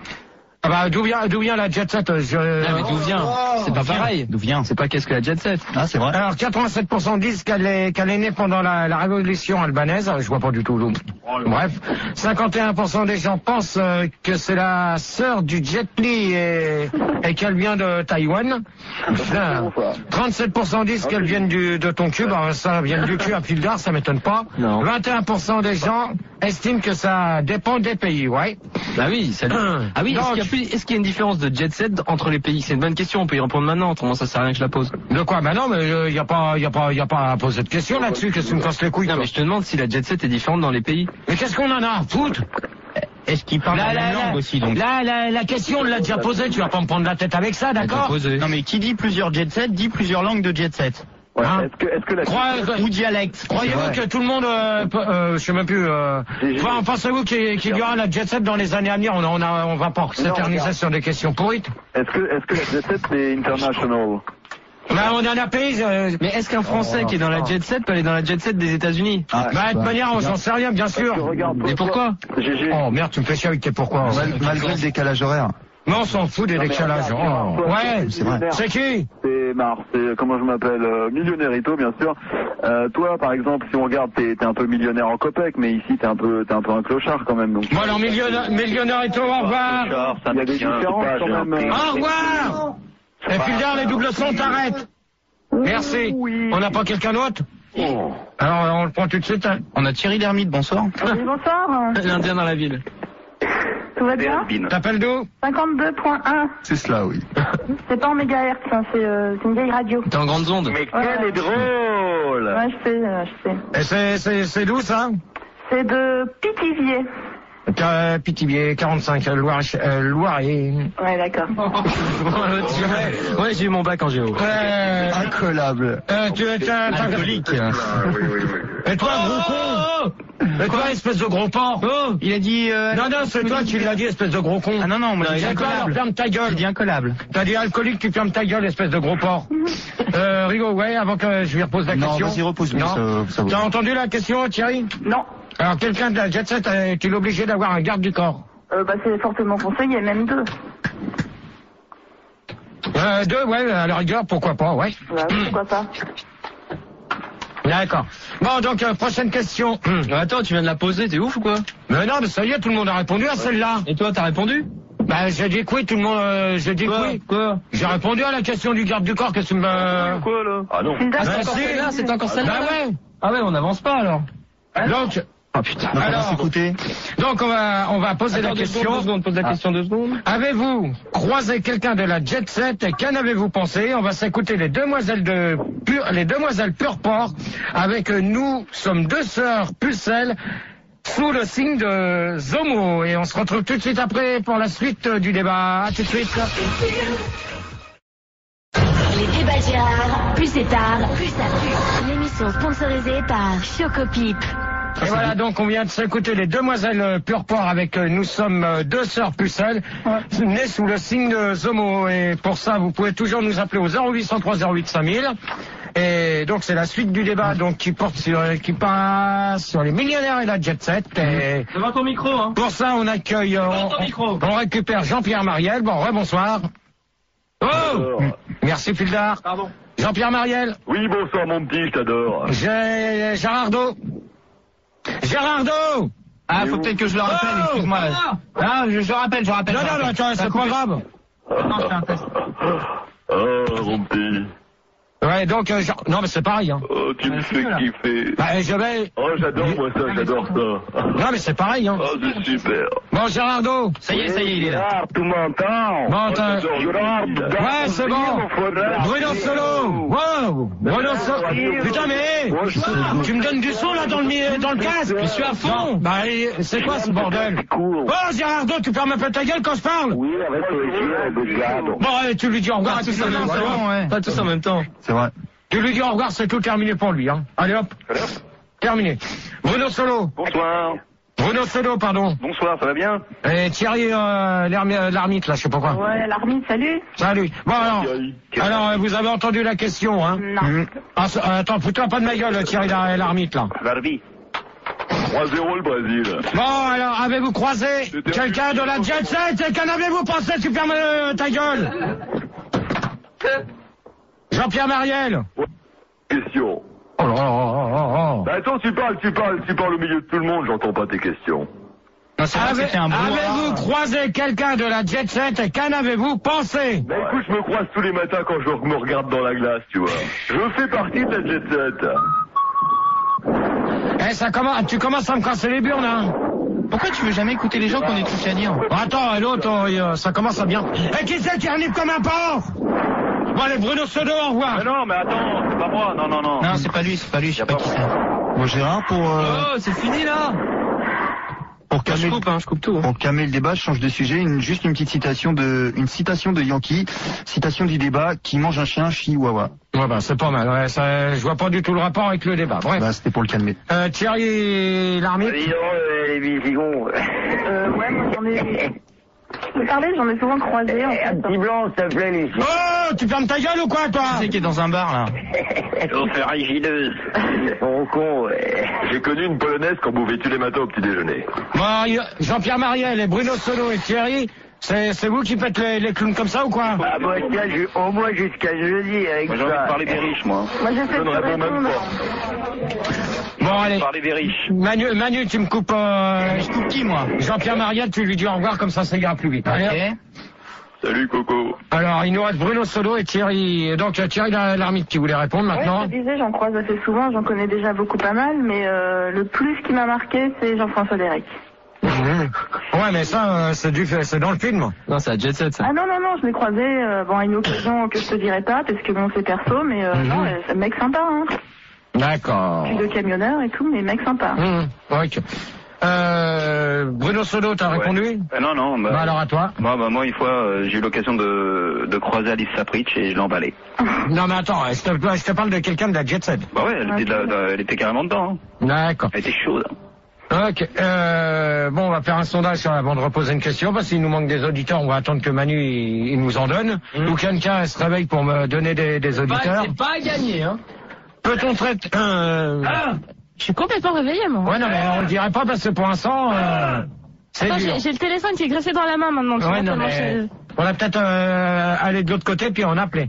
Ah bah, d'où vient, d'où vient la jet set? euh, je... Ah, mais d'où vient? C'est pas pareil. D'où vient? C'est pas qu'est-ce que la jet set. Ah, c'est vrai. Alors, quatre-vingt-sept pour cent disent qu'elle est, qu'elle est née pendant la, la révolution albanaise. Je vois pas du tout l'eau. Bref. cinquante et un pour cent des gens pensent euh, que c'est la sœur du Jet Li et, et qu'elle vient de Taïwan. Putain. trente-sept pour cent disent qu'elle vient du, de ton cul. Bah, ça vient du cul à Pildar, ça m'étonne pas. Non. vingt et un pour cent des gens estiment que ça dépend des pays, ouais. Bah oui, ça... Ah oui, est-ce Donc- qu'il y a plus, est-ce qu'il y a une différence de jet set entre les pays? C'est une bonne question, on peut y répondre maintenant, autrement ça sert à rien que je la pose. De quoi? Bah non, mais il euh, y a pas, y a pas, y a pas à poser de question là-dessus. Qu'est-ce que tu me casses les couilles? Non toi mais je te demande si la jet set est différente dans les pays. Mais qu'est-ce qu'on en a à foutre? Est-ce qu'il parle la, même langue aussi donc? Là, la, la question, on l'a déjà posée, tu vas pas me prendre la tête avec ça, d'accord? Posé. Non mais qui dit plusieurs jet set dit plusieurs langues de jet set. Ouais. Hein Est-ce que, est-ce que la. Crois- Ou dialecte. Croyez-vous que tout le monde, euh, peut- euh, je sais même plus, euh, J'ai- j'ai- enfin, pensez-vous qu'il qu'il y aura la jet set dans les années à venir? On, a, on, a, on va pas s'éterniser regarde. sur des questions pourrites. Est-ce que, est-ce que la jet set c'est international? Bah, on en a payé, euh, Mais est-ce qu'un Français qui est dans la jet set peut aller dans la jet set des États-Unis? Ah, bah, de toute manière, on s'en sait rien, bien sûr. Parce que regarde, toi, Mais pourquoi? toi, G G. Oh, merde, tu me fais chier avec tes pourquoi. Mal- malgré le décalage horaire. Mais on s'en fout des mais décalages. regarde, Oh. toi, Ouais, c'est vrai. c'est qui? C'est Mars, c'est comment je m'appelle, euh, Millionnairito bien sûr. Euh, toi par exemple, si on regarde, t'es t'es un peu millionnaire en copec, mais ici t'es un peu t'es un peu un clochard quand même. Donc Bon, alors, millionnaire, millionnaire et toi, au revoir. Char, ça il y a des tient, différences pas, quand j'ai un même. prix. Au revoir. Et puis là, les doubles sons, t'arrêtes. Merci. On n'a pas quelqu'un d'autre? Alors, on le prend tout de suite. Hein. On a Thierry Lhermitte, bonsoir. Oui, bonsoir. L'Indien dans la ville. Tout va bien? Has-been. T'appelles d'où? cinquante-deux point un. C'est cela, oui. C'est pas en mégahertz, hein, c'est euh, c'est une vieille radio. T'es en grande onde. Mais quel est drôle! Ouais, je sais, euh, je sais. Et c'est, c'est, c'est d'où, ça? C'est de Pithiviers. Euh, Pithiviers, quarante-cinq, euh, Loire, euh, Loiret. Ouais, d'accord. ouais, ouais j'ai eu mon bac en géo. Euh, Incollable. euh, tu es un alcoolique. Ah, oui, oui, oui. Et toi, gros con. Et toi, espèce de gros porc. Oh, il a dit... Euh, Non, non, c'est toi qui l'as dit, espèce de gros con. Ah non, non, moi j'ai dit Et toi, alors, incollable. ferme ta J'ai gueule. dit incollable. T'as dit alcoolique, tu fermes ta gueule, espèce de gros porc. Euh, Rigo, ouais, avant que je lui repose la Non, question. vas-y, repose-lui, Non. ça- ça va. T'as entendu la question, Thierry? Non. Alors, quelqu'un de la jet set, est-il obligé d'avoir un garde du corps? Euh, bah, c'est fortement conseillé, même deux. Euh, deux, ouais, à la rigueur, pourquoi pas, ouais. Bah, oui, pourquoi pas. D'accord. Bon, donc, euh, prochaine question. Attends, tu viens de la poser, t'es ouf ou quoi? Mais non, mais ça y est, tout le monde a répondu à celle-là. Et toi, t'as répondu? Bah, j'ai dit que oui, tout le monde, euh, j'ai dit que Quoi oui. Quoi? J'ai répondu à la question du garde du corps, qu'est-ce que tu me... Quoi, là? Ah non. Hilda, Bah, c'est si. Celle-là, c'est encore Bah celle-là? ouais. Ah ouais, on n'avance pas alors. Donc, Oh putain. Donc, on va Alors- s'écouter. donc on va, on va poser Attends, la deux question. secondes, deux secondes, pose la question deux secondes. Avez-vous croisé quelqu'un de la jet set et qu'en avez-vous pensé? On va s'écouter les demoiselles de pur, les demoiselles Purport avec euh, nous sommes deux sœurs pucelles sous le signe de Zomo et on se retrouve tout de suite après pour la suite euh, du débat. À tout de suite. Les débats Gérard, plus c'est tard, plus ça pue. L'émission sponsorisée par Chocopip. Et voilà, donc on vient de s'écouter les demoiselles euh, Purport avec euh, nous sommes euh, deux sœurs pucelles nées sous le signe de Zomo et pour ça vous pouvez toujours nous appeler au zéro huit cent trois zéro huit cinq mille. Et donc c'est la suite du débat donc qui porte sur qui passe sur les millionnaires et la jet set. Et Devant ton micro, hein. pour ça on accueille, euh, Devant ton micro. on, on récupère Jean-Pierre Mariel. Bon, rebonsoir. Oh, Alors. merci Fildar. Pardon. Jean-Pierre Mariel. Oui, bonsoir, mon petit, je t'adore. J'ai Gérardo. Gérardo. Ah, faut peut-être que je le rappelle, Oh, excuse-moi. Ah, je, je rappelle, je rappelle. Non, je non, non, rappelle. attends, c'est pas grave. Non, je fais un test. Ah, mon petit. Ouais, donc, euh, Jean- non, mais c'est pareil, hein. Oh, tu me fais kiffer. Bah, je vais... Oh, j'adore, moi, ça, j'adore ça. Non, mais c'est pareil, hein. Oh, c'est super. Bon, Gérardo. Ça y est, ça y est, il est là. Gérard, tu m'entends? Bon, t'as- Oh, Gérard, Ouais, c'est bon. Bruno Solo. Wow. Bruno Solo. Putain, mais, tu me donnes du son, là, dans le, mi- dans le casque. Je suis à fond. Bah, et c'est quoi, ce bordel? Cool. Oh, Gérardo, tu fermes un peu ta gueule quand je parle? Oui, avec plaisir, regarde. Bon, allez, tu lui dis au revoir. Pas tous c'est en même bon, temps, ouais. Pas tous en même temps. C'est vrai. Tu lui dis au revoir, c'est tout terminé pour lui, hein. Allez, hop. Terminé. Bruno Solo. Bonsoir. Bruno Solo, pardon. Bonsoir, ça va bien? Et Thierry, euh, l'ermi- l'ermite, là, je sais pas quoi. Ouais, l'armite, salut. Salut. Bon, alors, Thierry. alors, euh, vous avez entendu la question, hein? Non. Ah, c'est- euh, attends, fous-toi pas de ma gueule, Thierry l'ar- l'ermite, là. Barbie. trois zéro le Brésil. Bon, alors, avez-vous croisé quelqu'un de la jet set et qu'en avez-vous pensé? Tu fermes euh, ta gueule. Jean-Pierre Mariel. Question. Oh là là là là là. Bah attends, tu parles, tu parles, tu parles au milieu de tout le monde, j'entends pas tes questions. Non, c'est vrai que Avez- c'était un brouhaha. Avez-vous croisé quelqu'un de la jet set et qu'en avez-vous pensé? Bah écoute, je me croise tous les matins quand je me regarde dans la glace, tu vois. Je fais partie de la jet set. Eh, ça commence, tu commences à me casser les burnes, hein. Pourquoi tu veux jamais écouter les gens qu'on ait tout à dire? Bon, attends, et l'autre, euh, ça commence à bien. Et qui c'est qui renifle comme un porc? Bon, allez, Bruno Sodo, au revoir. Mais non, mais attends, c'est pas moi, non, non, non. Non, c'est pas lui, c'est pas lui, je sais pas qui c'est. Bon, Gérard, pour, euh, Oh, c'est fini là. pour Je calmer, coupe, hein, je coupe tout. hein. pour calmer le débat, je change de sujet. Une, juste une petite citation de, une citation de Yankee. Citation du débat, qui mange un chien, chihuahua. Ouais, bah, c'est pas mal, ouais, ça, je vois pas du tout le rapport avec le débat. Bref. Bah, c'était pour le calmer. Euh, Thierry Larmite. Dis donc, euh, les bisigons. Euh, ouais, moi j'en ai... Je peux parler, j'en ai souvent croisé. En fait. Un petit blanc, s'il te plaît, les Oh, tu fermes ta gueule ou quoi, toi? Qui c'est qui est dans un bar, là? ferragineuse. Bon con, ouais. J'ai connu une polonaise qu'on bouffait tous les matins au petit déjeuner. Bon, y- Jean-Pierre Mariel et Bruno Solo et Thierry, c'est, c'est vous qui faites les, les clowns comme ça ou quoi? Ah bah tiens, je- au moins jusqu'à jeudi avec Moi, j'ai envie de parler des riches, moi. Moi j'essaie Je de ne réponds même répondre. pas. Bon, allez. Parler des riches. Manu, Manu, tu me coupes, euh, Je coupe qui, moi? Jean-Pierre Mariel, tu lui dis au revoir, comme ça, ça ira plus vite. Allez, hop. Ok. Salut Coco. Alors, il nous reste Bruno Solo et Thierry. Donc, euh, Thierry Lar- Larmite qui voulait répondre Ouais, maintenant. je te disais, j'en croise assez souvent, j'en connais déjà beaucoup pas mal, mais euh, le plus qui m'a marqué, c'est Jean-François Derek. Mmh. Ouais, mais ça, euh, c'est du, c'est dans le film. Non, c'est la jet set ça. Ah non, non, non, je l'ai croisé, euh, bon, à une occasion que je te dirai pas, parce que bon, c'est perso, mais euh, Mhm. non, euh, c'est un mec sympa, hein. D'accord. Plus de camionneur et tout, mais mec sympa. Mmh. Ok. Euh, Bruno Sodo, t'as Ouais. répondu? Euh, Non, non. Bah, Bah alors à toi. Moi, bah, moi, une fois, euh, j'ai eu l'occasion de, de croiser Alice Sapritch et je l'ai emballée. Non mais attends, je te, je te parle de quelqu'un de la Jet Set. Bah ouais, elle, était, de la- de- elle était carrément dedans. Hein. D'accord. Elle était chaude. Ok. Euh, bon, on va faire un sondage avant de reposer une question, parce qu'il nous manque des auditeurs. On va attendre que Manu il, il nous en donne. Mmh. Ou quelqu'un se réveille pour me donner des, des auditeurs. C'est pas à gagner, hein. Peut-on traiter... Euh... Ah, Je suis complètement réveillée, moi. Ouais, non, mais on le dirait pas parce que pour l'instant, euh, c'est Attends, dur. j'ai j'ai le téléphone qui est greffé dans la main maintenant. tu Ouais, vois, non, tellement mais je- on va peut-être euh, aller de l'autre côté puis en appeler.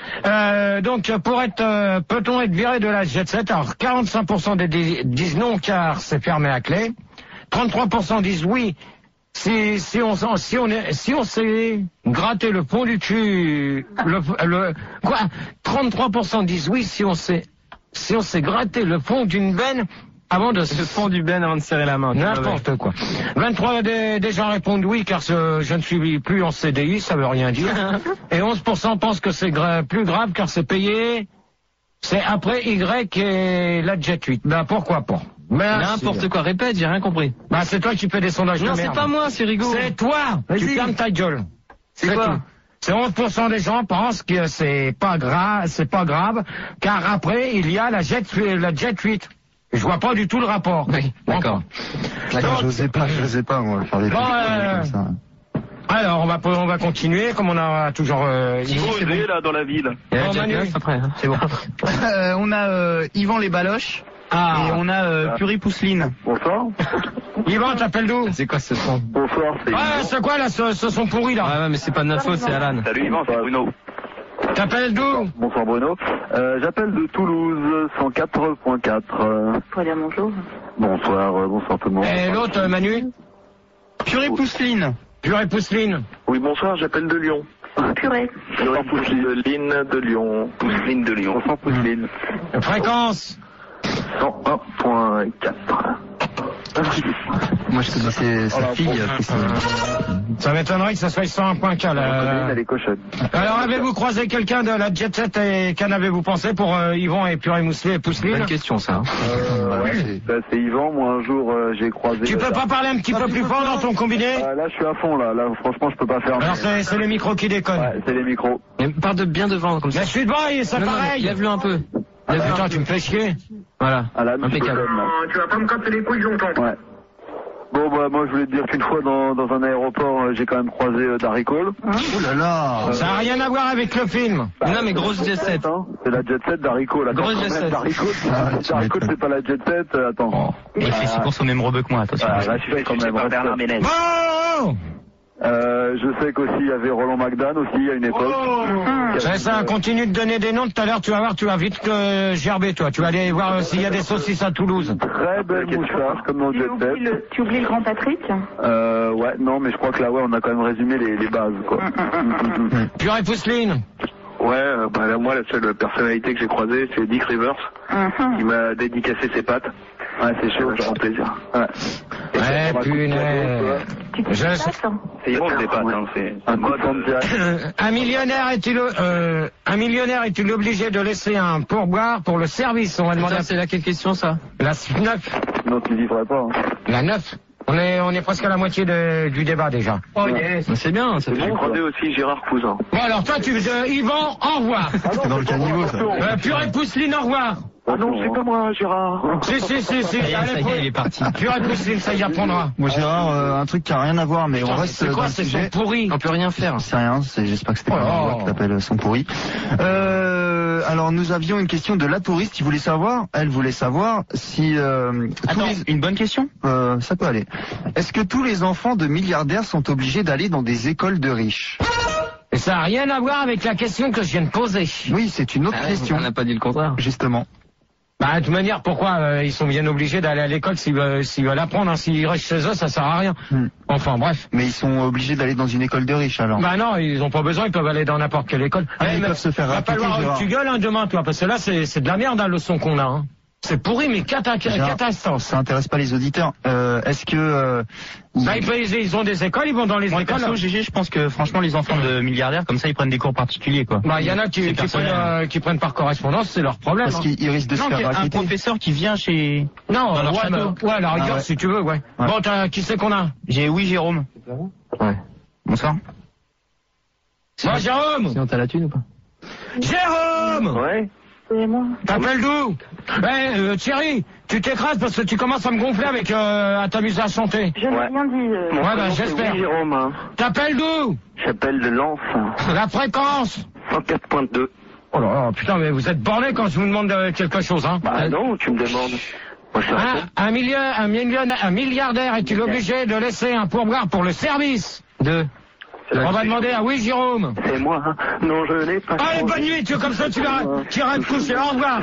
Euh, donc, pour être, euh, peut-on être viré de la Jet Set? Alors, quarante-cinq pour cent des dis- disent non car c'est fermé à clé. trente-trois pour cent disent oui. Si, si on s'en- si on est, si on s'est gratté le fond du cul, le, le, quoi? trente-trois pour cent disent oui si on s'est, si on s'est gratté le fond d'une veine avant de se Le fond du ben avant de serrer la main. tu vois, ouais. N'importe quoi. vingt-trois des, des gens répondent oui car ce- je ne suis plus en C D I, ça veut rien dire. Et onze pour cent pensent que c'est gra- plus grave car c'est payé. C'est après Y et la Jet huit. Ben pourquoi pas. Merci. N'importe quoi, répète, j'ai rien compris. Ben c'est toi qui fais des sondages de Non, c'est merde. pas moi, c'est Rigaud. C'est toi. Tu Vas-y. fermes ta gueule. C'est quoi tout. C'est onze pour cent des gens pensent que c'est pas grave, c'est pas grave, car après il y a la Jet, la Jet huit. Je vois pas du tout le rapport. Oui, d'accord. D'accord, j'osais pas, j'osais pas, moi, faire des Bon, trucs euh, comme ça. Alors, on va, on va continuer, comme on a toujours... Euh, Il faut oser, là, dans la ville. Il y a Bon, la Jet Manu. neuf après, hein. C'est bon. Euh, on a euh, Yvan les Baloches. Ah. Et on a euh, Puri Pousseline. Bonsoir. Yvan, t'appelles d'où? C'est quoi ce son? Bonsoir, c'est Ouais, Yvan. c'est quoi là, ce, ce son pourri là? Ouais, ouais, mais c'est pas de notre faute, c'est Alan. Salut Yvan, c'est Bruno. T'appelles d'où? Bonsoir Bruno. Euh, J'appelle de Toulouse, cent quatre point quatre. Euh, Pour dire bonjour. bonsoir, euh, bonsoir tout le monde. Et l'autre, euh, Manu? Puri Pousseline. Purée Pousseline. Oui, bonsoir, j'appelle de Lyon. Purée. Bonsoir Pousseline de Lyon. Pousseline de Lyon. Bonsoir Pousseline. Fréquence. cent un point quatre. Moi, je connaissais sa fille, Christine. Ça m'étonnerait que ça soit cent un point quatre. Pousseline, elle là. est cochonne. Alors, avez-vous croisé quelqu'un de la Jet Set et qu'en avez-vous pensé pour euh, Yvan et Purée Mousseline et Pousseline? Bonne question, ça. hein. Euh, Ouais, ouais, c'est- bah, c'est Yvan, moi un jour euh, j'ai croisé... Tu peux pas parler un petit peu plus fort dans ton combiné? Ah, là je suis à fond là, là franchement je peux pas faire... Alors, c'est c'est les micros qui déconnent. Ouais, c'est les micros. Mais parle de bien devant, comme ça. Mais je suis devant et c'est Non, non, mais pareil. lève-le un peu. Ah, Lève-le un putain, peu. tu me fais chier. Voilà. Ah là, monsieur Impeccable. Cochonne, là. Tu vas pas me casser les couilles, j'entends. Ouais. Bon bah moi je voulais te dire qu'une fois dans, dans un aéroport euh, j'ai quand même croisé euh, Darry Cole. Oh là là. Ça n'a rien à voir avec le film. Non, mais grosse Jet Set. Hein, c'est la Jet Set Darry Cole. Attends, Grosse quand Jet même, Set. Darry Cole, Ah, tu Darry Cole m'étonnes. c'est pas la Jet Set, euh, attends. Il fait six courses au même rebeu que moi, attention. Ah, là, je fais quand C'est même. pas reste- Bernard Ménez. Oh! Euh, je sais qu'aussi il y avait Roland McDan aussi à une époque. Qui C'est avait- ça, continue de donner des noms tout à l'heure, tu vas voir, tu vas vite euh, gerber toi. Tu vas aller voir euh, s'il y a des saucisses à Toulouse. Très belle moustache comme dans Tu Jet oublies, Set. le, tu oublies le grand Patrick. Euh, ouais, non mais je crois que là ouais on a quand même résumé les, les bases quoi. Purée Pousseline. Ouais, euh, bah, là, moi, la seule personnalité que j'ai croisée, c'est Dick Rivers, Mhm. qui m'a dédicacé ses pattes. Ouais c'est chaud. C'est un grand plaisir. Ouais. Ouais, Et punaise. Tu te Je- passes, hein. C'est Yvan qui dépasse, hein, c'est Un c'est coup de mode. Santiago. Euh, Un millionnaire est-il euh, un millionnaire est-il obligé de laisser un pourboire pour le service? On va demander Attends, à c'est laquelle question, ça? la neuf. Non tu vivrais pas. Hein. La neuf. On est on est presque à la moitié de- du débat déjà. Oh yes. C'est bien, ça fait J'ai croisé aussi Gérard Cousin. Bon alors toi tu euh, Yvan, au revoir. C'est dans le caniveau, ça. Euh, Purée Pousseline, au revoir. Ah non c'est pas moi Gérard. Si si si si. Ça y est, Allez, ça y est, il est parti. Purée Pousseline, ça y apprendra. Moi, Gérard, euh, un truc qui a rien à voir, mais on Putain, reste c'est dans quoi le ces sujet. sons pourris? On peut rien faire. C'est rien, c'est- j'espère que c'était Oh pas là. une voix qui t'appelle son pourri. Euh, alors nous avions une question de la touriste qui voulait savoir, elle voulait savoir si euh, tous Attends, les- une bonne question. euh, ça peut aller. Est-ce que tous les enfants de milliardaires sont obligés d'aller dans des écoles de riches? Et ça n'a rien à voir avec la question que je viens de poser. Oui, c'est une autre Ah, question, on n'a pas dit le contraire. justement. Bah, de toute manière, pourquoi euh, ils sont bien obligés d'aller à l'école s'ils veulent, s'ils veulent apprendre, hein, s'ils restent chez eux, ça sert à rien. Hmm. Enfin, bref. Mais ils sont obligés d'aller dans une école de riches alors. Bah non, ils ont pas besoin, ils peuvent aller dans n'importe quelle école. Ah, Eh, ils mais peuvent se faire va racketter, falloir que Gérard. tu gueules hein, demain, toi, parce que là, c'est c'est de la merde, hein, le son qu'on a. Hein. C'est pourri, mais cata catastrophe. Ça intéresse pas les auditeurs. Euh, Est-ce que... Euh, ils... Bah, ils, ils ont des écoles, ils vont dans les Moi, écoles. perso, G G, je pense que franchement, les enfants de milliardaires, comme ça, ils prennent des cours particuliers, quoi. Bah, il y en a qui, qui, prennent, euh, qui prennent par correspondance, c'est leur problème. Parce hein. qu'ils risquent de non, se faire un raqueter. professeur qui vient chez... Non, dans leur ouais, château. mais, ouais, la rigueur, Ah ouais. si tu veux, ouais. Ouais. Bon, t'as, qui c'est qu'on a? J'ai, oui, Jérôme. Ouais. Bonsoir. Moi, Jérôme! Sinon, t'as la thune ou pas? Jérôme! Ouais. C'est moi. T'appelles d'où? Ben, euh, Thierry, tu t'écrases parce que tu commences à me gonfler avec, euh, à t'amuser à chanter. Je n'ai Ouais. rien dit. euh. Mon Ouais, bah, prénom, c'est j'espère. oui, Jérôme. Hein. T'appelles d'où? J'appelle de Lens. La fréquence? cent quatre point deux. Oh là là, putain, mais vous êtes borné quand je vous demande euh, quelque chose, hein. Bah non, tu me demandes. Moi, je suis Un, un, million, un, millionnaire, un milliardaire est-il obligé de laisser un pourboire pour le service? Deux. On va demander à oui, Jérôme. C'est moi. Hein. Non, je n'ai pas... Allez, bonne nuit, tu comme ça, tu vas, tu iras te coucher. Au revoir.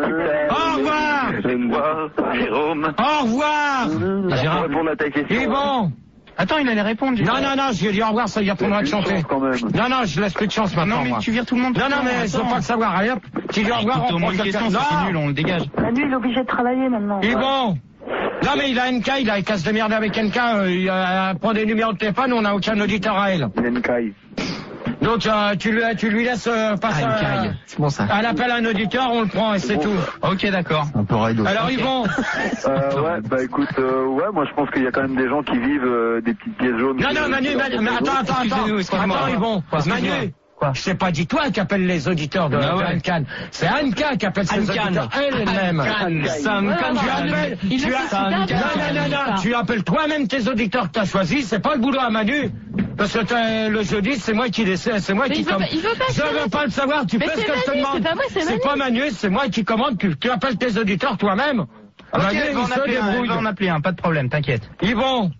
Au revoir. C'est moi, Jérôme. Au revoir. Je vais répondre à ta question. Et bon. Attends, il allait répondre. Non, non, non, je lui ai dit au revoir, ça y apprendra de chanter. Quand même. Non, non, je laisse plus de chance maintenant. Non, mais moi. tu vires tout le monde. Non, non, mais je veux pas le savoir. Allez, hop. Tu dis au revoir, Écoute, on au prend moins une quelqu'un. question, ça, c'est Non. nul, on le dégage. Manu, il est obligé de travailler maintenant. Et bon. Non, mais il a N K, il a il casse de merde avec N K, euh, il a, prend des numéros de téléphone, on n'a aucun auditeur à elle. Nenkai. Donc, euh, tu, lui, tu lui laisses euh, passer. Ah, une euh, caille. C'est bon, ça. Elle appelle un auditeur, on le prend et c'est tout. Ok, d'accord. Un peu rideau. Alors, ils vont. Euh, ouais, bah écoute, euh, ouais, moi je pense qu'il y a quand même des gens qui vivent euh, des petites pièces jaunes. Non, non, qui- Manu, qui Manu, leur mais font attends, des attends, attends. Excusez-nous, excusez-moi. Attends, ils vont. Excusez-moi. Manu. Quoi? C'est pas dit toi qui appelle les auditeurs de, Ah ouais. de Anne-Can. C'est Anne-Can qui appelle ses Anne-Can. auditeurs elle-même. Sam Ouais, Can, ouais, Tu ouais. appelles, Il tu le as- fait super non, bien. non, non, non, tu appelles toi-même tes auditeurs que t'as choisis, c'est pas le boulot à Manu. Parce que t'as- le jeudi, c'est moi qui décide, c'est moi Mais qui il veut commande. pas- il veut pas que Je ça veux reste. pas le savoir, tu Mais fais ce c'est que je te Manu, demande. c'est pas moi, c'est Manu. pas Manu, c'est moi qui commande, tu, tu appelles tes auditeurs toi-même. Ok, Manu, on il va en se appeler un, on débrouille. va en appeler un, pas de problème, t'inquiète. Ils vont.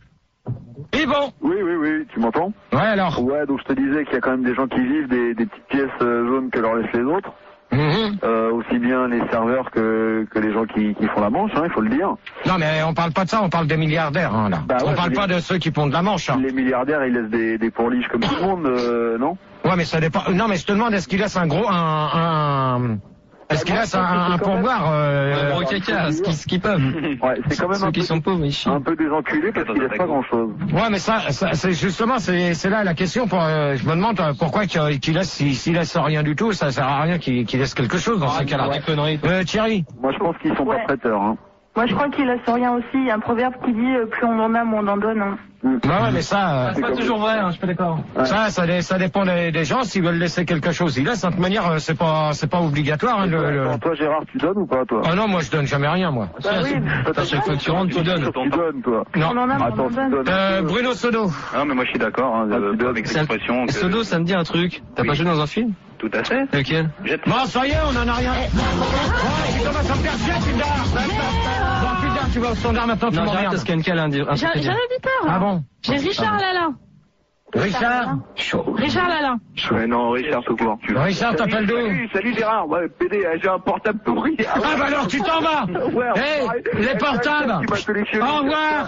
Ils vont. Oui, oui, oui, tu m'entends? Ouais, alors. Ouais, donc je te disais qu'il y a quand même des gens qui vivent des, des petites pièces euh, jaunes que leur laissent les autres. Mhm. Euh, aussi bien les serveurs que, que les gens qui, qui font la manche, hein, il faut le dire. Non, mais on parle pas de ça, on parle des milliardaires, hein, là. Bah ouais, on parle mais- pas de ceux qui font de la manche, hein. Les milliardaires, ils laissent des, des pourliches comme tout le monde, euh, non? Ouais, mais ça dépend. Non, mais je te demande, est-ce qu'il laisse un gros, un, un... est-ce qu'il laisse un, un pourboire, euh... Gros caca, ce qu'ils ce qu'ils peuvent. Ouais, c'est quand même Ceux un qui peu, sont pauvres, ils chient. un peu des enculés parce qu'ils laissent pas grand chose. Ouais, mais ça, ça c'est justement, c'est, c'est là la question. Pour, euh, je me demande euh, pourquoi qu'il qu'il laisse, s'il s'il laisse rien du tout, ça sert à rien qu'il qu'il laisse quelque chose dans ce cas-là. Des conneries. Euh, Thierry. Moi, je pense qu'ils sont Ouais. pas prêteurs, hein. Moi, je crois qu'il laisse rien aussi. Il y a un proverbe qui dit euh, plus on en a, moins on en donne. Hein. Bah ouais, mais ça, euh, C'est pas toujours vrai, hein, je suis pas d'accord. ça, ça, dé- ça dépend des, des gens. S'ils veulent laisser quelque chose, ils laissent. De toute manière, euh, c'est pas, c'est pas obligatoire. Hein, le, le... Attends, toi, Gérard, tu donnes ou pas, toi? Oh non, moi je donne jamais rien, moi. Bah oui, À chaque fois que tu rentres, tu donnes. Tu donnes, toi. Non. on en a, moins on Attends, en tu donne. donnes. Euh, Bruno Sodo. Non, mais moi je suis d'accord hein, Ah, de- tu donnes. avec Ça- l'expression. que- Sodo, ça me dit un truc. T'as Oui. pas joué dans un film? Tout à fait. Lequel? Jette- Bon, ça y est, on en a rien. Ouais, tu commences à me faire chier, tu me dards. Non, tu me dards, tu vas au standard maintenant, tu Non, j'arrête m'emmerdes. parce qu'Anne a un, un J'ai truc à j'ai un dire. auditeur. Ah bon? J'ai Richard Lalin. Richard. Richard Lalin. Ouais, non, Richard, tout court. Richard, t'appelles d'où? Salut, salut Gérard. Ouais, P D, j'ai un portable pourri. Ah bah alors, tu t'en vas. Ouais, Hé, ouais. les portables. Qui m'a sélectionné. Au revoir.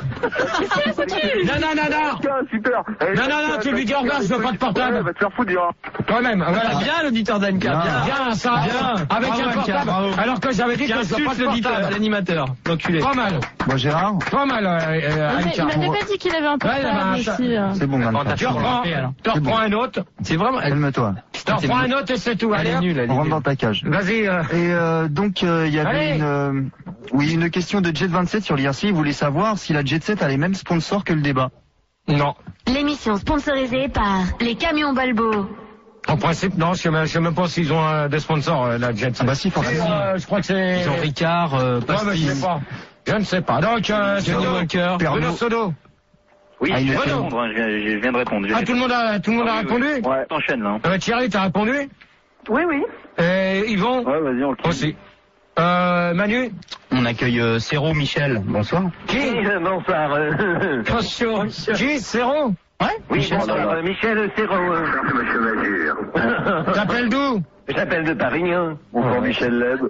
Non, non, non, non. Tiens, super. Eh, Non, non, non, tu lui dis au revoir, je veux pas de portable. Ouais, va te faire foutre, Gérard. Toi-même, voilà. Ah, bien l'auditeur d'Anka, bien. Bien, ça, Bien. avec Bravo, un Anka, portable. bravo. Alors que j'avais dit Qui que je veux pas insulte de l'auditeur, portable. l'animateur. L'enculé. Pas mal, Bon, Gérard, pas mal, euh, euh, Il m'a- Anka. il m'avait pas dit qu'il avait un portable bah, ça- aussi. euh. c'est bon, maintenant. Tu reprends, tu C'est reprends bon. un autre, C'est vraiment, elle, Calme-toi. tu reprends un autre et c'est tout. elle Allez, est hop. nulle, elle est On rentre nulle. dans ta cage. Vas-y, euh, Et euh, donc, euh, il y avait Allez. une, euh, oui, une question de Jet vingt-sept sur l'I R C. Il voulait savoir si la Jet Set a les mêmes sponsors que le débat. non. L'émission sponsorisée par les camions Balbo. En principe, non, je sais même, je sais même pas s'ils ont euh, des sponsors, euh, la Jet. Ah bah si, forcément. Euh, je crois que c'est... Ils ont Ricard, euh, Ouais, mais je Pastis, sais pas. Je ne sais pas. Donc, euh, Johnny Sodo. Walker. Pernod. Bruno Sodo. Oui, Ah, il je est viens de fait. répondre. hein, Je viens, je viens de répondre. Ah, tout le monde a, tout le monde a Ah, oui, répondu? oui. Ouais. T'enchaînes là. hein. Euh, Thierry, t'as répondu? Oui, oui. Et Yvon? Ouais, vas-y, on le quitte. Aussi. Euh, Manu? On accueille euh, Céro Michel. Bonsoir. Qui? Bonsoir. euh, Attention. Qui? Zéro? Ouais? Oui, bonsoir. euh, Michel Serrault. Monsieur Mazur. T'appelles d'où? J'appelle de Paris. Hein. Bonsoir, Michel Leb.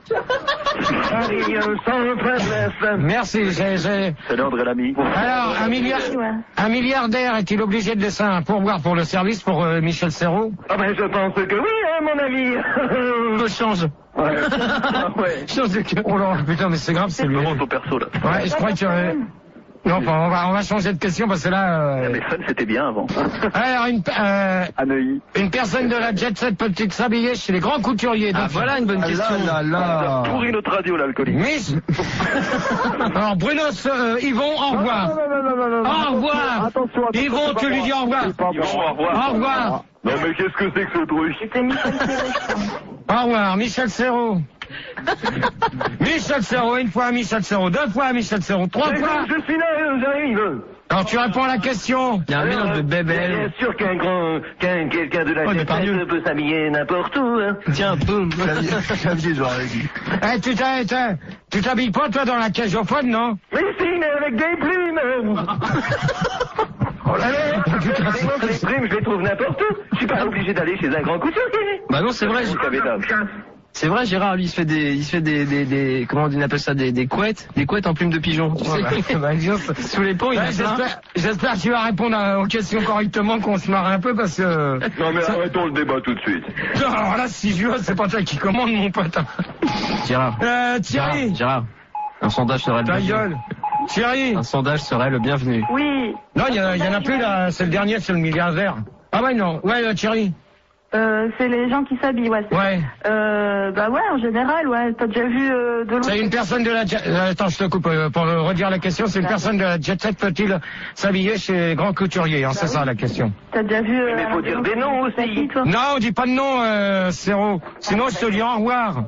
Paris, cent vingt-neuf. Merci, j'ai, j'ai... Salut André Lamy. Alors, un milliard, Ouais. un milliardaire est-il obligé de laisser un pourboire pour le service pour euh, Michel Serrault? Ah ben, je pense que oui, hein, mon ami. Je change. Ouais. ouais. Je sais que... Oh là, putain, mais c'est grave, c'est lui. Vraiment ton perso, là. Ouais, je crois que... Euh... Non, enfin, on va, on va changer de question parce que là... Euh... Mais Fun, c'était bien avant. Alors, une, euh, Neuilly. une personne de la jet set peut-il s'habiller chez les grands couturiers? Donc, Ah, voilà une bonne Ah, question. là, là, là. Pourri notre radio, l'alcoolique. Miss. Alors, Bruno, euh, Yvon, au revoir. Non, non, non, non, non, non. Au revoir. Attention, attention. Yvon, tu lui dis au revoir. Yvon, au revoir. Au revoir. Non, mais qu'est-ce que c'est que ce truc? C'était Michel Serrault, je crois. Au revoir, Michel Serrault. Michel Serrault, une fois Michel Serrault, deux fois Michel Serrault, trois fois. Je suis là, j'arrive. Alors tu réponds à la question. Il y a un mélange de Bien bébel. sûr qu'un grand, qu'un quelqu'un de la Ouais, mais jet par Dieu. set peut s'habiller n'importe où. Hein. Tiens, boum. Clavier, clavier, j'aurais dit. Eh, tu t'as- t'as- tu t'habilles pas toi dans la cage au fun, non? Mais si, mais avec des plumes. Oh là là, moi, les plumes, je les trouve n'importe où. Je suis pas obligé d'aller chez un grand couturier. Bah non, c'est vrai. Vous savez, dame. C'est vrai, Gérard, lui, il se fait des, il se fait des, des, des comment on appelle ça, des, des couettes, des couettes en plume de pigeon. Tu sais, Ouais, bah, dis donc, sous les ponts, il y en ouais, a plein. j'espère, j'espère que tu vas répondre à- aux questions correctement, qu'on se marre un peu parce que... Non, mais arrêtons le débat tout de suite. Non, alors là, si je veux, c'est pas toi qui commande, mon pote. Gérard. Euh, Thierry. Gérard, Gérard. Un sondage serait le Ta bienvenu. gueule. Thierry. Un sondage serait le bienvenu. Oui. Non, il y, a- y en a plus là, c'est le dernier, c'est le milliardaire. Ah ouais, non. Ouais, euh, Thierry. Euh, c'est les gens qui s'habillent, ouais. c'est- Ouais. Euh, bah ouais, en général, ouais. T'as déjà vu euh, de l'eau. C'est une personne de la jet... euh, Attends, je te coupe euh, pour euh, redire la question. C'est une personne de la jet set peut-il s'habiller chez les grands couturiers, hein, c'est ça la question. T'as déjà vu. Euh, Mais faut dire des noms aussi. toi. Non, on dit pas de nom, euh, Serrault. Sinon, je te dis au revoir.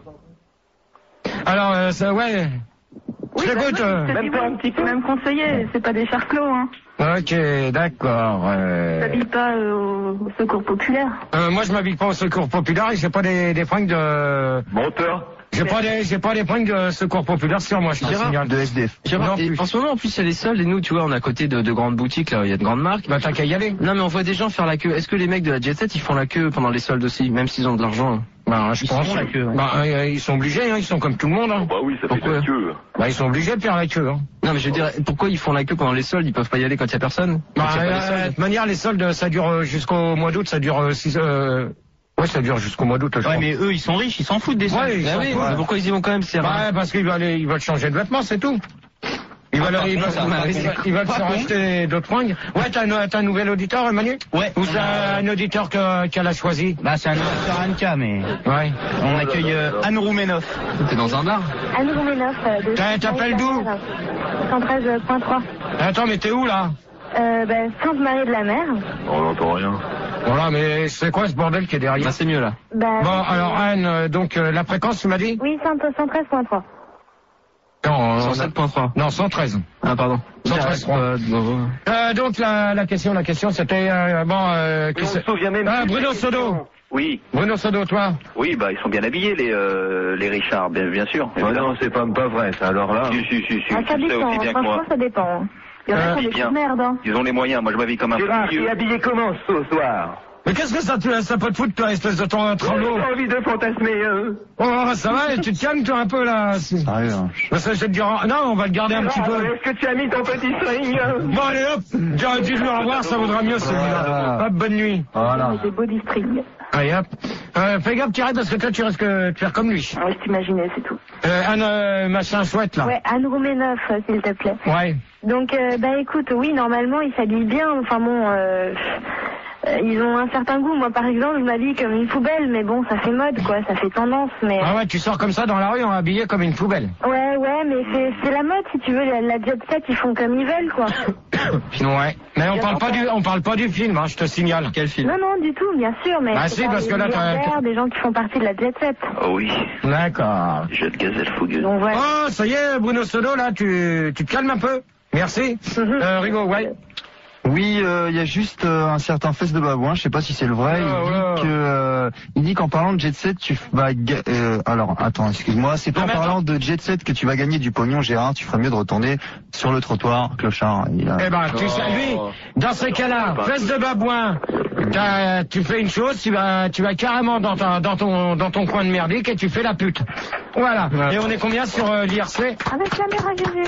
Alors, euh, ça, ouais. Oui, Je bah t'écoute. oui, euh. je te dis, oui, c'est même conseillé, c'est pas des charclos, hein. Ok, d'accord. Euh... T'habilles pas euh, au, au secours populaire. Euh, moi, je m'habille pas au secours populaire et j'ai pas des, des fringues de... Menteur. J'ai pas des, j'ai pas des fringues de secours populaire sur moi, je te Gérard, signale. De S D F. Gérard, Non et plus. en ce moment, en plus, il y a les soldes et nous, tu vois, on est à côté de, de grandes boutiques, là, il y a de grandes marques. Bah, t'as qu'à y aller. Non, mais on voit des gens faire la queue. Est-ce que les mecs de la Jet Set, ils font la queue pendant les soldes aussi, même s'ils ont de l'argent? Bah, je Ils pense. font la queue, ouais. Bah, euh, ils sont obligés, hein, ils sont comme tout le monde, hein. Bah oui, ça fait Pourquoi la queue. Bah, ils sont obligés de faire la queue, hein. Non, mais je veux dire, pourquoi ils font la queue pendant les soldes? Ils peuvent pas y aller quand il y a personne? Quand Bah, il y a pas les euh, soldes. de toute manière, les soldes, ça dure euh, jusqu'au mois d'août, ça dure euh, six, euh... ouais, ça dure jusqu'au mois d'août, je Ouais, crois. mais eux, ils sont riches, ils s'en foutent des soldes. Ouais, ils Bah s'en oui, foutent. mais pourquoi ils y vont quand même? C'est rare. Ouais, parce qu'ils veulent, ils veulent changer de vêtements, c'est tout. Ils veulent, par ils contre, veulent, ça m'a- ils veulent, ils veulent se racheter d'autres fringues. Ouais, t'as un, t'as un nouvel auditeur, Manu? Ouais. Ou c'est un auditeur que, qu'elle a choisi? Bah, c'est un auditeur Anka, mais Ouais. on accueille euh, Anne Roumenoff. T'es dans un bar? Anne Roumenoff. de T'as- t'appelles d'où? cent treize point trois. Attends, mais t'es où, là? Euh, ben, Sainte-Marie-de-la-Mer. On n'entend rien. Voilà, mais c'est quoi ce bordel qui est derrière? Bah, c'est mieux, là. Bah, Bon, alors, Anne, euh, donc, euh, la fréquence, tu m'as dit? oui, cent treize point trois. Non, euh, cent sept point trois. non, cent treize. Ah, pardon. cent treize. Euh, bon, Euh, donc, la, la question, la question, c'était, euh, bon, euh, qui On c'est- se souvient même Ah, plus Bruno des Sodo. questions. Oui, Bruno Sodo, toi? oui, bah ils sont bien habillés les euh, les Richards, bien, bien sûr. Ouais, non, c'est pas, pas vrai, ça, alors là. Si, si, si, si, Ah, tu ça le sais dépend, aussi bien que franchement, moi. ça dépend. Il y en a Euh, qui ont des bien. petites merdes, hein. Ils ont les moyens, moi je m'habille comme un Gérard, vieux. t'es habillé comment ce soir? Mais qu'est-ce que ça, te- ça peut te foutre, toi, espèce de ton tremblot? J'ai envie de fantasmer, hein. Oh, ça va, tu te calmes, toi, un peu, là. c'est- Sérieux, hein. Parce que je vais te dire, non, on va le garder un petit Gérard, peu. est-ce que tu as mis ton petit string, hein? Bon, allez, hop, dis- dis-lui au revoir, ça vaudra mieux, celui-là. Voilà. Hop, bonne nuit. Voilà. Des body strings. Allez, hop. Euh, fais gaffe, Thierry, parce que toi, tu risques de faire comme lui. Ouais, je t'imaginais, c'est tout. Euh, un euh, machin chouette, là. Ouais, Anne Roumenoff, euh, s'il te plaît. Ouais. Donc, euh, bah écoute, oui, normalement, ils s'habillent bien. Enfin bon, euh, euh, ils ont un certain goût. Moi, par exemple, je m'habille comme une poubelle, mais bon, ça fait mode, quoi. Ça fait tendance, mais... Ah ouais, tu sors comme ça dans la rue, on est habillé comme une poubelle. Ouais, ouais, mais c'est c'est la mode, si tu veux. La, la jet set, ils font comme ils veulent, quoi. Ouais. Mais on parle pas du, on parle pas du film, hein, je te signale. Quel film? Non, non, du tout, bien sûr, mais... Bah c'est si, pas parce des que là, t'as- milliardaires, des gens qui font partie de la jet set. Oh oui, D'accord. jeune gazelle fougueuse. Donc voilà. Oh, ça y est, Bruno Sodo, là, tu, tu te calmes un peu. Merci. Euh, Rigo, ouais. Oui, euh, il y a juste euh, un certain fesse de babouin, je sais pas si c'est le vrai. Oh, il dit oh. que euh, il dit qu'en parlant de jet set, tu vas ga- euh, alors attends, excuse-moi, c'est pas Non, en mais parlant de jet set que tu vas gagner du pognon, Gérard. Tu ferais mieux de retourner sur le trottoir, clochard. Il a... Eh ben, tu sais, lui, dans ces cas-là, fesse de babouin, t'as- tu fais une chose, tu vas, tu vas carrément dans, ta, dans, ton, dans ton coin de merdique et tu fais la pute. Voilà. Et on est combien sur euh, l'I R C? Avec la mère à Jésus.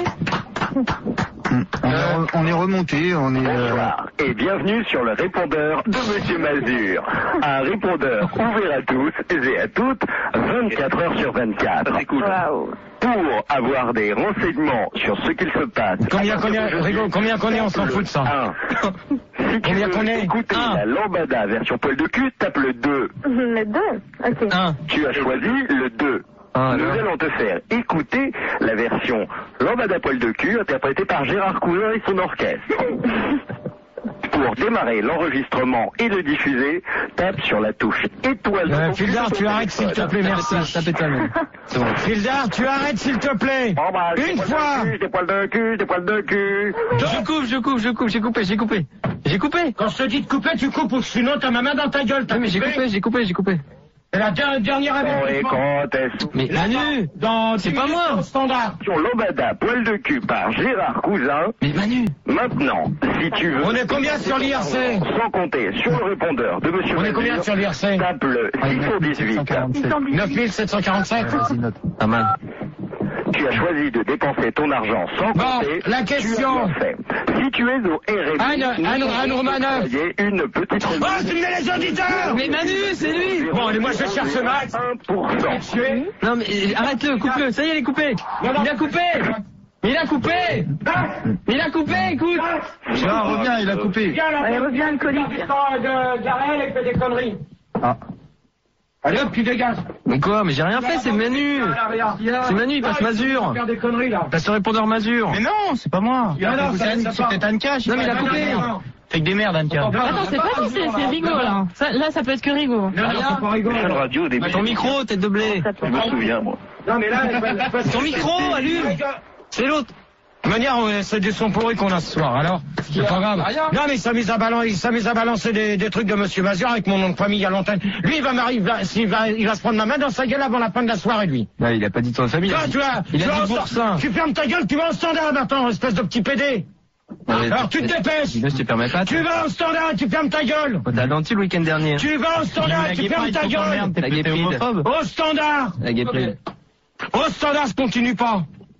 Mm. On, est re- on est remonté, on est. euh, Bonsoir et bienvenue sur le répondeur de Monsieur Mazur. Un répondeur ouvert à tous et à toutes vingt-quatre heures sur vingt-quatre. C'est cool. Waouh. Pour avoir des renseignements sur ce qu'il se passe. Combien qu'on est, Rigo, combien qu'on est, on s'en fout de ça. un. Si tu Combien veux qu'on est écouter un. la lambada version poil de cul, tape le deux. Le deux. Ok. Un. Tu as choisi le deux. Ah, Nous alors. allons te faire écouter la version lambada poil de cul interprétée par Gérard Cousin et son orchestre. Pour démarrer l'enregistrement et le diffuser, tape sur la touche étoile. Euh, dans ton Fildar, tu téléphone. arrêtes s'il te plaît, merci. Tapez ta main. C'est bon. Fildar, tu arrêtes s'il te plaît. Bon, bah, j'ai Une poil fois. de cul, Des poils de cul, des poils de cul. Je coupe, je coupe, je coupe, j'ai coupé, j'ai coupé. J'ai coupé. Quand je te dis de couper, tu coupes, ou sinon t'as ma main dans ta gueule. Oui, mais j'ai coupé, j'ai coupé, j'ai coupé. C'est la der- dernière Bon, et avertissement. quand est-ce Mais Manu, Dans c'est dix pas minutes, moi. au standard. Sur lambada poil de cul par Gérard Cousin. mais Manu. Maintenant, si tu veux... On est combien sur l'I R C? Sans compter sur le répondeur de Monsieur On est combien Mazur, sur l'I R C? tape le Ah, six cent dix-huit. neuf mille sept cent quarante-sept. Vas-y, note. Pas mal. Tu as choisi de dépenser ton argent sans Bon, compter. la Tu as question. bien fait. Si tu es au R M I, Anne- nous Anne- allons Anne te Romanoff. envoyer une petite Oh, tu me mets les auditeurs. Mais Manu, c'est lui. Bon, allez, moi je cherche Max. un pour cent. Non mais euh, arrête-le, coupe-le. Ça y est, il est coupé. Il a coupé. Il a coupé. Il a coupé, écoute. Gérard, reviens, il a coupé. Viens là, Allez, reviens, alcoolique. de Garel et fait des conneries. Ah. Allez hop, tu dégages. Mais quoi? Mais j'ai rien fait, c'est Manu. C'est Manu, il passe Mazur. Faire des conneries là. Passe le répondeur Mazur. Mais non, c'est pas moi. Ah non, ça- ça C'est part. peut-être Anka. je sais Non, mais il pas. a coupé. Fait que des merdes, Anka. Attends, c'est pas si c'est c'est Rigo là. Ça, là, ça peut être que Rigo. Non, non, c'est pas rigolo. Seule radio au début. Ton micro, tête de blé. Je me souviens, moi. Non, mais là, Ton micro, allume. C'est l'autre. De manière, ouais, c'est du son pourri qu'on a ce soir, alors c'est pas grave. Non, mais il s'amuse à balancer, il s'amuse à balancer des, des trucs de Monsieur Mazur avec mon nom de famille à l'antenne. Lui, il va m'arriver, il va, s'il va, il va se prendre ma main dans sa gueule avant la fin de la soirée, lui. Non, il a pas dit ton famille. Toi, tu vas, Il tu a vas dit au boursin. stand- tu fermes ta gueule, tu vas au standard maintenant, espèce de petit pédé. Alors, tu te dépêches. Je te permets pas. Tu vas au standard et tu fermes ta gueule. T'as menti le week-end dernier. Tu vas au standard et tu fermes ta gueule. La guépride. Au standard. La guépride. Au standard, je continue pas.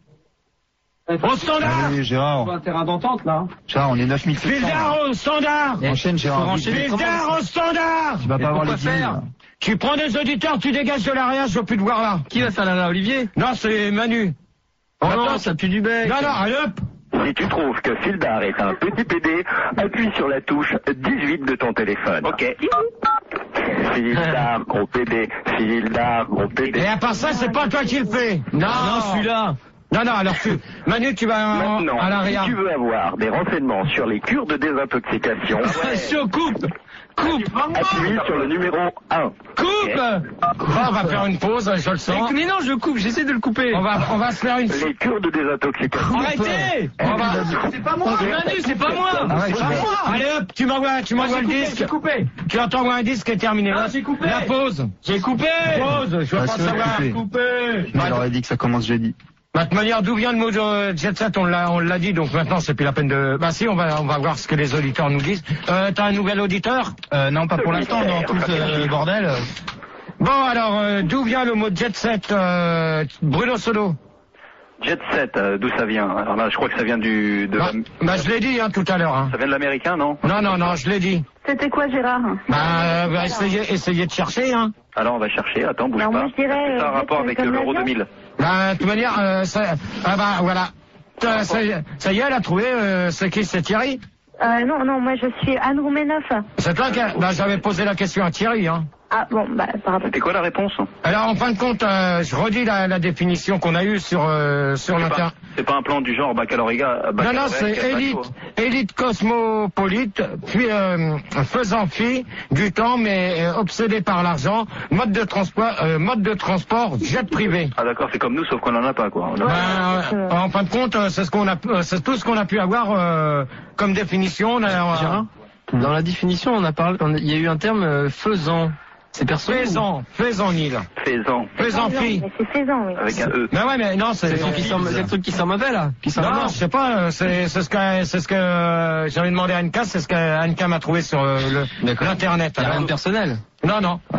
Au standard. Allez, Gérard. Un terrain d'entente, là. Gérard, on est neuf mille sept cents. Vildar au standard. Enchaîne, Gérard. Vildar au standard. Tu vas pas avoir les pourquoi dix mille, faire là. Tu prends des auditeurs, tu dégages de l'arrière, je veux plus te voir là. Qui va faire la Olivier? Non, c'est Manu. Oh Attends, non, ça pue du bec. Non, non, allez hop. Si tu trouves que Fildar est un petit pédé, appuie sur la touche dix-huit de ton téléphone. Ok. Fildar, gros pédé. Fildar, gros pédé. Et à part ça, c'est pas toi qui le fais. Non, Non, celui-là. Non, non, alors tu... Manu, tu vas en- Maintenant, à si l'arrière. tu veux avoir des renseignements sur les cures de désintoxication, Chaud, coupe. Coupe. appuie sur le numéro un. Coupe. Bon, on va faire une pause, je le sens. Mais non, je coupe, j'essaie de le couper. On va, on va se faire une... Les cures de désintoxication. Arrêtez. On va... C'est pas moi. Manu, c'est pas moi. Arrête, C'est pas Gérard. moi. Allez hop, tu m'envoies, tu m'envoies le disque. coupé. Tu entends un disque est terminé. Ah, j'ai coupé. La pause. J'ai coupé. Pause, je veux Ah, pas c'est vrai, savoir. coupé. Coupé. Il aurait dit que ça commence jeudi. Bah, de toute manière, d'où vient le mot de jet set, on l'a, on l'a dit, donc maintenant c'est plus la peine de... Bah si, on va, on va voir ce que les auditeurs nous disent. Euh, t'as un nouvel auditeur? Euh, non, pas pour l'instant, dans tout ce bordel. Bon, alors, euh, d'où vient le mot jet set, euh, Bruno Solo? Jet set, euh, d'où ça vient? Alors là, je crois que ça vient du... De Bah, la- bah, je l'ai dit, hein, tout à l'heure, hein. Ça vient de l'américain, non? Non, non, non, je l'ai dit. C'était quoi, Gérard? Bah, euh, bah, essayez, essayez de chercher, hein. Alors on va chercher, attends, bouge Alors, pas. moi, je dirais, C'est un euh, rapport jet avec comme l'Euro l'avion. deux mille. Bah, de toute manière, euh, ça, ah bah, voilà. Euh, Ça, y est- ça y est, elle a trouvé, euh, c'est qui, c'est Thierry? Euh, non, non, moi je suis Anne Roumenoff. C'est toi qui, a- bah, j'avais posé la question à Thierry, hein. Ah bon, bah par rapport. C'était quoi la réponse? Alors, en fin de compte, euh, je redis la, la définition qu'on a eue sur, euh, sur C'est l'inter... pas, c'est pas un plan du genre baccalauréat. Non, non, c'est élite, élite cosmopolite, puis euh, faisant fi du temps, mais euh, obsédé par l'argent, mode de transport, euh, mode de transport, jet privé. Ah d'accord, c'est comme nous, sauf qu'on en a pas, quoi. On a- Ben, euh, en fin de compte, euh, c'est ce qu'on a, euh, c'est tout ce qu'on a pu avoir euh, comme définition. On a, Gérard, dans la définition, on a parlé, on a- il y a eu un terme euh, faisant. C'est perso. Faisan, faisan Nil, Faisan, faisan fille. Mais c'est Faisan, oui. avec un E. Mais ouais, mais non, c'est. C'est le truc qui sent- c'est le truc qui sent mauvais là. Qui sent Non, mauvais. je sais pas, euh, c'est c'est ce que c'est ce que euh, j'avais demandé à Anka, c'est ce qu'Anka m'a trouvé sur euh, le D'accord. l'internet. Il y a Alors, rien de personnel. Non, non.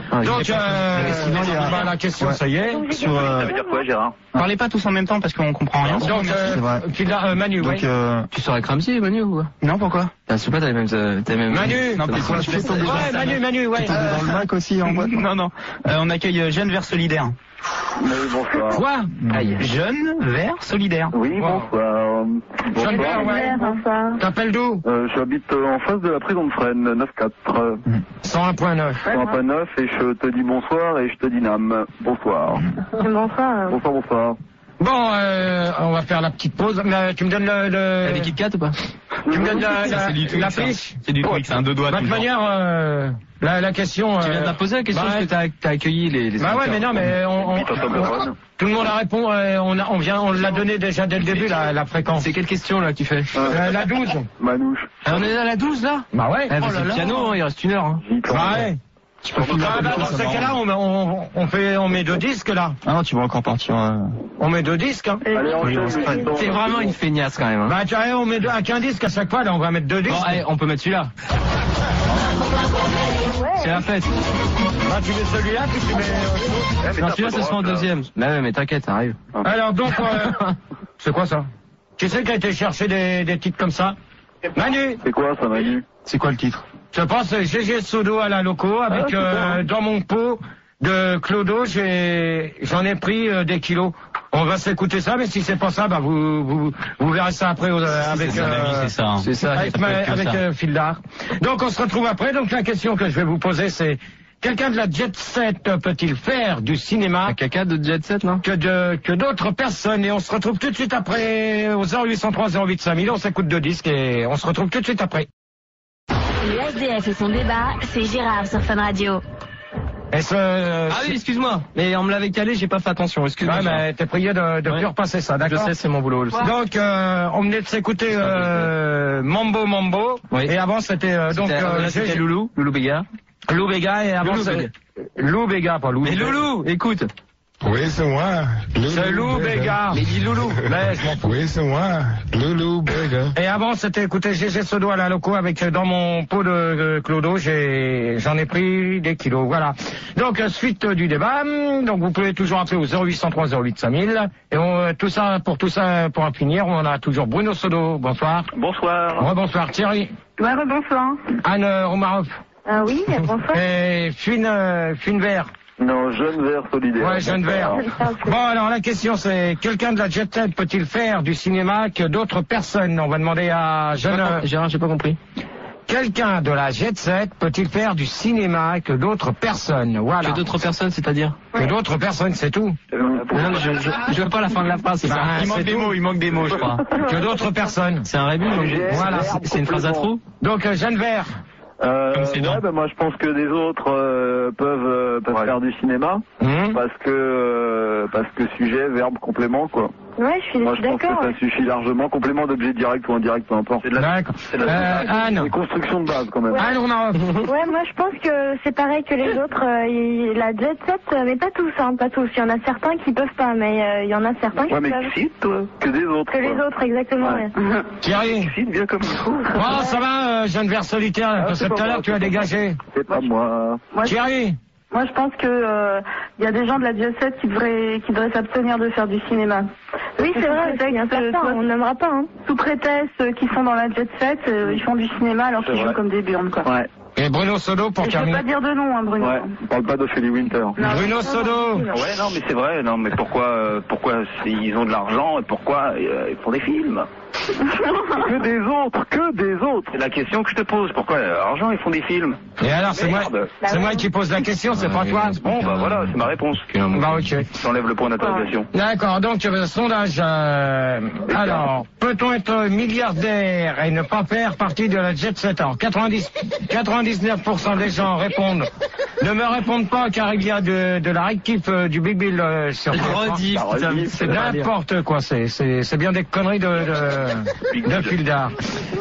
Ah, Donc, euh, sinon, il y a bah, la question, ouais. Ça y est. Sur, euh... Ça veut dire quoi, Gérard? Parlez pas tous en même temps parce qu'on comprend rien. Donc, euh, euh, Manu, donc, oui. euh, tu serais Ramsey, Manu, ou quoi? Non, pourquoi? Ah, je sais pas, t'as les mêmes, euh, t'as les mêmes. Manu! Non, mais quoi, je fais tomber. Ouais, Manu, Manu, ouais. Tu tombes dans le Mac aussi, en boîte? Non, non. Euh, on accueille Jeunes Verts Solidaires. Oui, bonsoir. Quoi? Jeunes Verts Solidaires. Oui, bonsoir. Jeune Vert, ouais. T'appelles d'où? Euh, j'habite en face de la prison de Fresnes, neuf quatre. cent un point neuf. cent un point neuf, et je te dis bonsoir et je te dis Nam. Bonsoir. Bonsoir. Bonsoir, bonsoir. Bon, euh, on va faire la petite pause. Mais tu me donnes le... le... T'as des Kit Kat ou pas? Tu me donnes la, la, la, la fiche? C'est du truc, c'est un deux doigts. De toute manière, euh, la, la question... Tu viens de la poser la question bah, parce que t'as, t'as accueilli les... les bah ouais, mais non, mais on... on, on tout le monde a répondu, on, a, on vient, on l'a donné déjà dès le début, la, la fréquence. C'est quelle question là que tu fais? euh, La douze. Manouche. Ah, on est à la douze là? Bah ouais. Eh, bah, oh c'est le piano, il reste une heure. Hein. Bah ouais. Tu peux ah bah dans ce cas-là, on, on, on fait, on met deux disques là. Ah non, tu vas encore partir. Euh... On met deux disques. Hein. Allez, on c'est vraiment une feignasse quand même. Hein. Bah tu vois, on met deux, à qu'un disque à chaque fois, là, on va mettre deux disques. Bon, allez, on peut mettre celui-là. C'est la fête. Bah tu mets celui-là, puis tu mets. Euh, non, celui-là, ce sera en deuxième. Mais ouais, mais t'inquiète, ça arrive. Alors donc, euh, c'est quoi ça? Tu sais qui a été chercher des, des titres comme ça? Manu. C'est quoi ça, Manu? C'est quoi le titre? Je pense G G Sodo à la loco avec ah, euh, dans mon pot de Clodo, j'ai j'en ai pris euh, des kilos. On va s'écouter ça, mais si c'est pas ça, bah vous vous, vous verrez ça après euh, avec c'est ça, euh, c'est ça, hein. C'est ça, avec, ma, avec euh, Fildar. Donc on se retrouve après. Donc la question que je vais vous poser, c'est quelqu'un de la Jet Set peut-il faire du cinéma? Un caca de Jet Set, non? Que de que d'autres personnes. Et on se retrouve tout de suite après au zéro huit cent trois zéro huit cinq mille. On s'écoute deux disques et on se retrouve tout de suite après. Le S D F et son débat, c'est Gérard sur Fun Radio. Est-ce, euh, ah oui, excuse-moi. Mais on me l'avait calé, j'ai pas fait attention. Excuse-moi. Ouais, mais t'es prié de, de ouais. plus repasser ça, d'accord? Je sais, c'est mon boulot. Ouais. Donc, euh, on venait de s'écouter euh, Mambo Mambo. Oui. Et avant, c'était euh, donc euh, là, c'était Loulou, Loulou Béga. Loulou Béga et avant, c'est Loulou Béga, pas Loulou. Mais Loulou, écoute. Oui, c'est moi. C'est Loulou Béga. Mais dis Loulou. Mais je m'en fous. Oui, c'est moi. Loulou Béga. Et avant, c'était écouter G G Sodo à la loco avec dans mon pot de, de Clodo, j'ai, j'en ai pris des kilos. Voilà. Donc, suite du débat. Donc, vous pouvez toujours appeler au zéro huit cent trois zéro huit cinq mille. Et on, tout ça, pour tout ça, pour en finir, on a toujours Bruno Sodo. Bonsoir. Bonsoir. Rebonsoir. Thierry. Ouais, rebonsoir. Anne Romaroff. Ah oui, bonsoir. Et Fune, euh, Fune Vert. Non, Jeune Vert Solidaire. Ouais, Jeune Vert. Bon, alors la question c'est, quelqu'un de la Jet Set peut-il faire du cinéma que d'autres personnes? On va demander à Jeune... Euh, Gérard, j'ai pas compris. Quelqu'un de la Jet Set peut-il faire du cinéma que d'autres personnes? Voilà. Que d'autres personnes, c'est-à-dire? Que d'autres personnes, c'est tout. Non, je, je, je veux pas la fin de la phrase, c'est bah, ça. Il manque des tout. mots, il manque des mots, je crois. Que d'autres personnes. C'est un rébut, donc voilà. C'est une phrase à trous. Donc, euh, Jeanne Vert. Euh, ouais, bah, moi je pense que des autres euh, peuvent, euh, peuvent ouais. faire du cinéma mmh. parce que euh, parce que sujet, verbe, complément quoi. Ouais, je suis moi, d'accord. Moi je pense que ça suffit largement, complément d'objet direct ou indirect, peu importe. C'est de la, c'est de la, euh, Anne. Une construction de base quand même. Ouais. Anne, on a... ouais, moi je pense que c'est pareil que les autres. Euh, la Jet Set, mais pas tous, hein, pas tous. Il y en a certains qui peuvent pas, mais euh, il y en a certains ouais, qui mais peuvent. Si, toi, que des autres. Que quoi. Les autres, exactement. Ouais. Ouais. Thierry. Si, bien comme il faut. Oh, ça va, euh, Jeanne Vert solitaire, ah, parce que tout à l'heure tu as dégagé. C'est pas moi. moi Thierry. Moi, je pense que euh, y a des gens de la Jet Set qui devraient qui devraient s'abstenir de faire du cinéma. Oui, c'est vrai, c'est vrai, ça, on n'aimera pas. Hein. Sous prétexte qu'ils sont dans la Jet Set, euh, ils font du cinéma alors qu'ils jouent comme des burnes, quoi. Ouais. Et Bruno Sodo pour Et terminer. Je peux pas dire de nom, hein, Bruno. Ouais. On parle pas d'Ophélie Winter. Non, Bruno non, Sodo. Non, non, ouais, non, mais c'est vrai. Non, mais pourquoi, euh, pourquoi ils ont de l'argent et pourquoi euh, ils font des films? Que des autres, que des autres. C'est la question que je te pose. Pourquoi l'argent ils font des films? Et alors c'est moi, c'est moi qui pose la question, c'est pas toi. Bon bah voilà, c'est ma réponse. Bah ok. J'enlève le point d'interrogation. D'accord. Donc euh, sondage. Euh, alors, peut-on être milliardaire et ne pas faire partie de la Jet Set? Alors quatre-vingt-dix, quatre-vingt-dix-neuf pour cent des gens répondent. Ne me répondent pas car il y a de, de la rectif euh, du Big Bill euh, sur. Rediff, c'est n'importe quoi. C'est c'est c'est bien des conneries de de, de Fildar.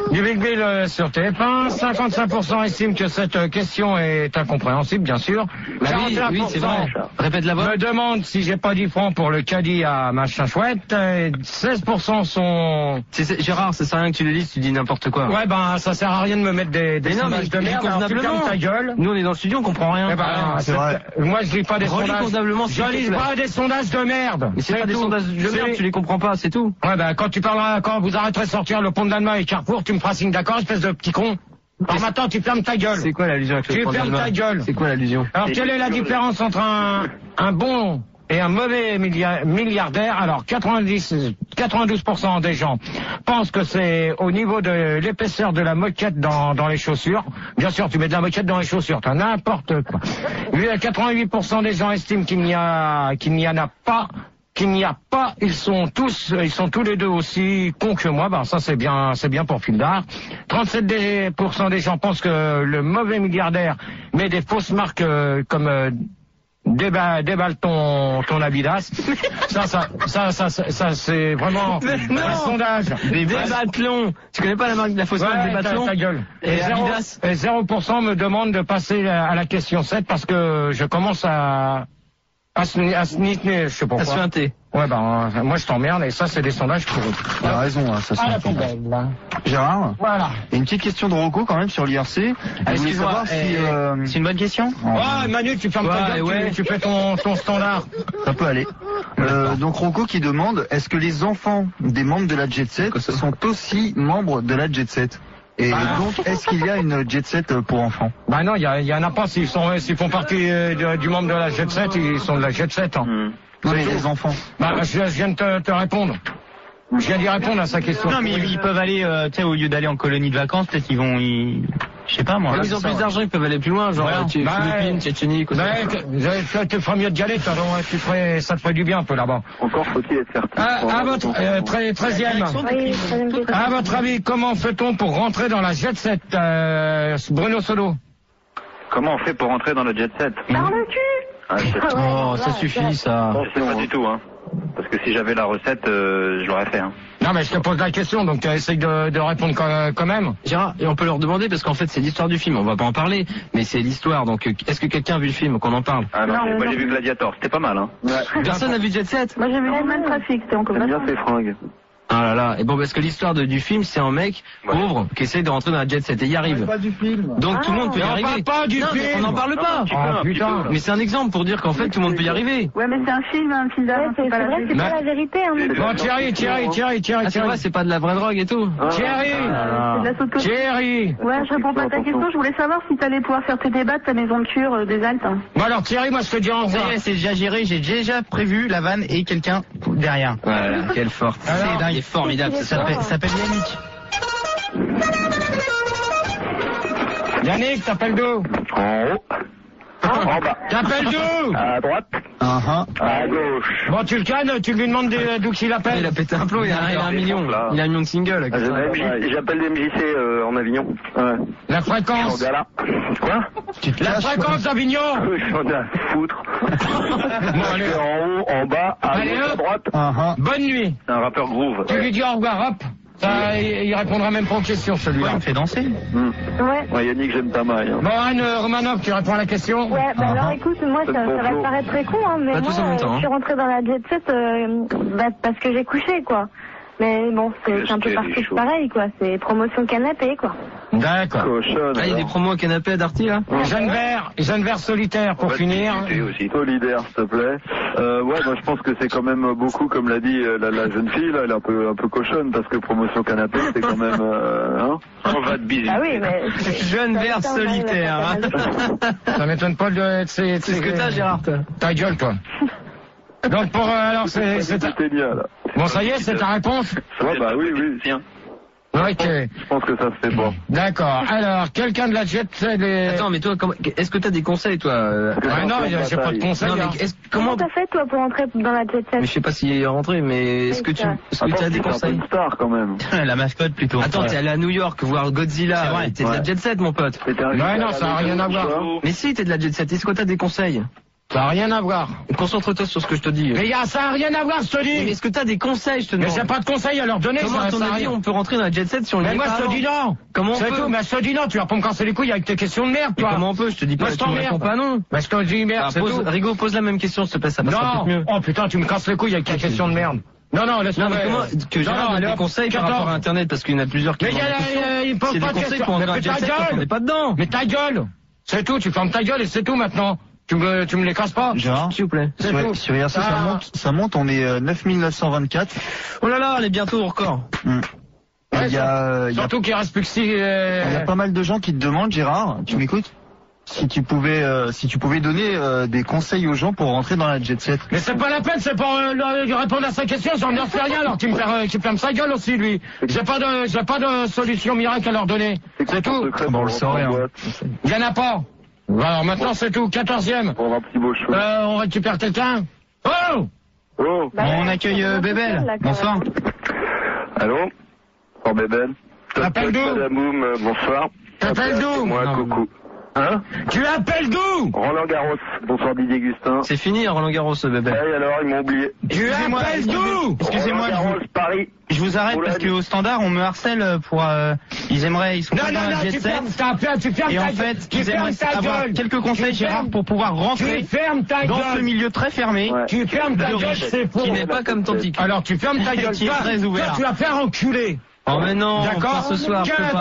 Du Big Bill euh, sur T F un, cinquante-cinq pour cent estiment que cette euh, question est incompréhensible, bien sûr. Bah oui, oui, c'est vrai. Répète la voix. Me demande si j'ai pas dix francs pour le caddie à machin chouette. Et seize pour cent sont... C'est, c'est, Gérard, ça sert à rien que tu le dises, tu dis n'importe quoi. Ouais, ben, ça sert à rien de me mettre des, des mais non, sondages mais de merde. Alors, tu fermes ta gueule. Nous, on est dans le studio, on comprend rien. Eh ben, ah, c'est vrai. Moi, je lis pas des Relis sondages. convenablement, Je lis pas des sondages de merde. Mais c'est, c'est pas tout. Des sondages de merde, tu les comprends pas, c'est tout. Ouais, ben, quand tu parleras, quand vous arrêterez de sortir le pont de l'Allemagne et Carrefour, tu me feras signe d'accord, espèce de petit con. Alors maintenant, tu fermes ta gueule. C'est quoi l'allusion avec le Tu pont de fermes l'Allemagne? ta gueule. C'est quoi l'allusion? Alors, quelle est la différence entre un, un bon et un mauvais milliardaire? Alors, quatre-vingt-dix, quatre-vingt-douze pour cent des gens pensent que c'est au niveau de l'épaisseur de la moquette dans, dans les chaussures. Bien sûr, tu mets de la moquette dans les chaussures, t'as n'importe quoi. quatre-vingt-huit pour cent des gens estiment qu'il n'y a, qu'il n'y en a pas. Qu'il n'y a pas, ils sont tous, ils sont tous les deux aussi cons que moi. Ben ça c'est bien, c'est bien pour Fildar. trente-sept pour cent des gens pensent que le mauvais milliardaire met des fausses marques euh, comme euh, déballe, déballe ton ton Adidas. ça, ça, ça, ça, ça, ça c'est vraiment un sondage. Des Débathlon. Tu connais pas la marque de la fausse ouais, marque Débathlon? Ta gueule. Et, et zéro, et zéro pour cent me demande de passer à la question sept parce que je commence à À se, à se je sais pas quoi. À se feinter. Ouais, ben, euh, moi je t'emmerde et ça c'est des sondages pourris. T'as ouais. raison, hein, ça c'est ah, la poubelle, là. Gérard. Voilà. Il y a une petite question de Rocco quand même sur l'I R C. Ah, excuse-moi, si, eh, euh... c'est une bonne question. Ouais, oh, Manu, tu fermes ouais, ta gueule, ouais. tu, tu fais ton, ton standard. Ça peut aller. Euh, donc Rocco qui demande, est-ce que les enfants des membres de la Jet Set sont aussi membres de la Jet Set? Et bah, donc, est-ce qu'il y a une jet set pour enfants? Bah non, il y, y en a pas. S'ils sont, s'ils font partie euh, de, du membre de la jet set, ils sont de la jet set. Hein. Mmh. Non mais les enfants. Bah je, je viens de te, te répondre. Je viens d'y répondre à sa question. Non mais ils, ils peuvent aller, euh, tu sais, au lieu d'aller en colonie de vacances, peut-être qu'ils vont, ils... je sais pas moi. Ils ont plus d'argent, ils peuvent aller plus loin, genre voilà. tu, bah, Philippines, Tchétchénie, quoi. Bah, tu, tu feras mieux d'y aller, tu ferais, ça te ferait du bien un peu là-bas. Encore faut-il être certain. À, à votre euh, treizième. Oui, à votre avis, comment fait-on pour rentrer dans la jet set, euh, Bruno Solo? Comment on fait pour rentrer dans la jet set? Par le cul. Ah, oh, ça suffit ça. Je sais pas du tout, hein. Parce que si j'avais la recette, euh, je l'aurais fait. Hein. Non mais je te pose la question, donc tu essayes de, de répondre quand, quand même. Gérard, et on peut leur demander parce qu'en fait c'est l'histoire du film, on va pas en parler, mais c'est l'histoire, donc est-ce que quelqu'un a vu le film, qu'on en parle? Ah non, non moi j'ai vu Gladiator, c'était pas mal hein. Ouais. Personne n'a vu Jet Set? Moi j'ai vu Human Traffic, c'était encore bien ces fringues. Ah là là, et bon parce que l'histoire de, du film c'est un mec ouais. pauvre qui essaie de rentrer dans la jet set et y arrive. Pas du film. Donc ah, tout le monde peut y arriver. On parle pas du non, film. On n'en parle pas. Non, oh, putain. Mais c'est un exemple pour dire qu'en fait tout le monde peut y arriver. Ouais mais c'est un film, un film d'art. C'est vrai, c'est pas la vérité. Hein, mais... Bon Thierry, Thierry, Thierry, Thierry, ah, c'est vrai, c'est pas de la vraie drogue et tout. Ah, Thierry, ah, c'est de la sauce. Thierry. Ouais, je réponds pas à ta question. Je voulais savoir si t'allais pouvoir faire tes débats de ta maison de cure euh, des Alpes. Hein. Bon alors Thierry, moi je te dis en ça y est, c'est déjà géré. J'ai déjà prévu la vanne et quelqu'un derrière. Voilà, quelle forte. C'est dingue, formidable. Ça s'appelle Yannick. Yannick, t'appelles d'où? En haut. En bas. T'appelles d'où? À droite. Uh-huh. À gauche. Bon, tu le cannes, tu lui demandes d'où qu'il appelle. Il a pété un plomb, il a, il a un million. Là. Il a un million de singles. Ah, j'appelle des M J C euh, en Avignon. Ouais. La fréquence. Quoi? La fréquence d'Avignon. J'en ai à foutre. Bon, allez. En haut, en bas, à allez, gauche, à droite. Uh-huh. Bonne nuit. C'est un rappeur groove. Tu lui dis au revoir, hop. Ça, il répondra même pas aux questions, celui-là. Ouais, il me fait danser. Mmh. Ouais. Ouais, Yannick, j'aime ta maille. Hein. Bon, Anne Romanov, tu réponds à la question? Ouais, bah uh-huh. alors écoute, moi, ça, ça va te paraître très con, hein, mais pas moi, tous en même temps, euh, hein. je suis rentrée dans la jet set euh, bah, parce que j'ai couché, quoi. Mais bon, c'est un peu partout pareil, quoi. C'est promotion canapé, quoi. D'accord. Cochonne. Ah, il y a des promos à canapé à Darty, là? Jeanne Vert, Jeanne Vert solitaire pour finir. Aussi. Solidaire, s'il te plaît. Euh, ouais, moi je pense que c'est quand même beaucoup, comme l'a dit la, la jeune fille, là, elle est un peu, un peu cochonne, parce que promotion canapé, c'est quand même, euh, hein? On va te biser. Ah oui, mais... Jeune Vert solitaire, hein. Ça m'étonne pas de... C'est ce que t'as, Gérard. Ta gueule, toi. Donc pour... Euh, alors, c'est... c'est ta... Bon, ça y est, c'est ta réponse? Ouais, bah oui, oui. Tiens. Ok. Je pense que ça se fait pas. D'accord. Alors, quelqu'un de la jet set... Les... Attends, mais toi, comment... est-ce que t'as des conseils, toi? Ouais, non, j'ai pas de conseils. Non, mais hein. est-ce... Comment t'as fait, toi, pour entrer dans la jet set? Mais je sais pas s'il est rentré, mais est-ce que tu est-ce que tu as des conseils? Une star, quand même. La mascotte, plutôt. Attends, ouais. T'es allé à New York voir Godzilla. C'est vrai. T'es de la jet set, mon pote. Ouais, non, ça a rien à voir. Mais si, t'es de la jet set. Est-ce que t'as des conseils? Ça n'a rien à voir. Concentre-toi sur ce que je te dis. Mais y a, ça n'a rien à voir, je te dis. Mais est-ce que t'as des conseils, je te demande? Mais j'ai pas de conseils à leur donner. Comment, à ton avis, on peut rentrer dans la jet set si on y Mais est moi, pas je te avant? dis non. Comment on C'est peut? tout, mais je te dis non, tu vas pas me casser les couilles avec tes questions de merde, Mais toi. comment on peut? Je te dis pas, Moi, je tu me t'emmerde. réponds pas non. Bah, je te dis merde, Ah, c'est pose, tout. Rigo, pose la même question, s'il te plaît, ça passera Non. peut-être mieux. Oh putain, tu me casses les couilles avec tes questions de merde. Non, non, laisse Non, tomber. mais comment, que Gérard Non, donne allez, des hop, conseils par quatorze. rapport à Internet, parce qu'il y en a plusieurs qui Mais demandent y a, des questions. y a- ils posent C'est pas des de conseils questions. pour entrer Mais dans la fais jet ta set quand on gueule. n'est pas dedans. Mais ta gueule. C'est tout, tu fermes ta gueule et c'est tout maintenant. Tu me, tu me les casses pas. Gérard, S'il vous plaît. C'est sur, tout. sur I R C, ça Ah. monte, ça monte, on est euh, neuf mille neuf cent vingt-quatre. Oh là là, elle est bientôt au record. Hmm. Ouais, Il y a, euh, il y a, Surtout qu'il reste plus que six. euh, il y a pas mal de gens qui te demandent, Gérard, tu m'écoutes? Si tu pouvais, euh, si tu pouvais donner euh, des conseils aux gens pour rentrer dans la jet set. Mais c'est pas la peine, c'est pour euh, le- répondre à sa question, j'en ai fait rien, alors tu me fais, euh, tu fermes sa gueule aussi, lui. J'ai pas de, j'ai pas de solution miracle à leur donner. C'est tout. Bon, on le saurait, hein. Il y en a pas. Alors maintenant c'est tout, quatorzième. On va un petit beau chou. Euh, on récupère quelqu'un. Oh! Oh, Bah, On ouais, accueille euh, c'est Bébel. là, quand Bonsoir. même. allô? Oh, Bébel. Appelle d'où? Madame Boum, euh, bonsoir. T'appelles d'où? Moi, Non, coucou. Hein? Tu appelles d'où? Roland Garros. Bonsoir Didier Gustin. C'est fini, Roland Garros, ce bébé. Hey, alors, ils m'ont oublié. Tu Excusez-moi, appelles excusez- d'où? Excusez-moi, Roland je vous, Garros, Paris. je vous arrête parce qu'au standard, on me harcèle pour, euh, ils aimeraient, ils sont Non, pas non, dans non, la jet tu set. fermes ta gueule, tu fermes Et ta en gueule. fait, Tu ils fermes aimeraient ta avoir gueule. quelques conseils, Tu Gérard, fermes- pour pouvoir Tu rentrer fermes ta dans gueule. ce milieu très fermé. Ouais. Tu fermes ta de gueule, riche, c'est faux. Qui n'est pas comme ton tic. Alors tu fermes ta gueule. Qui est Toi, très toi, ouvert. tu vas faire enculer. Oh mais non, D'accord. pas ce soir, je peux pas.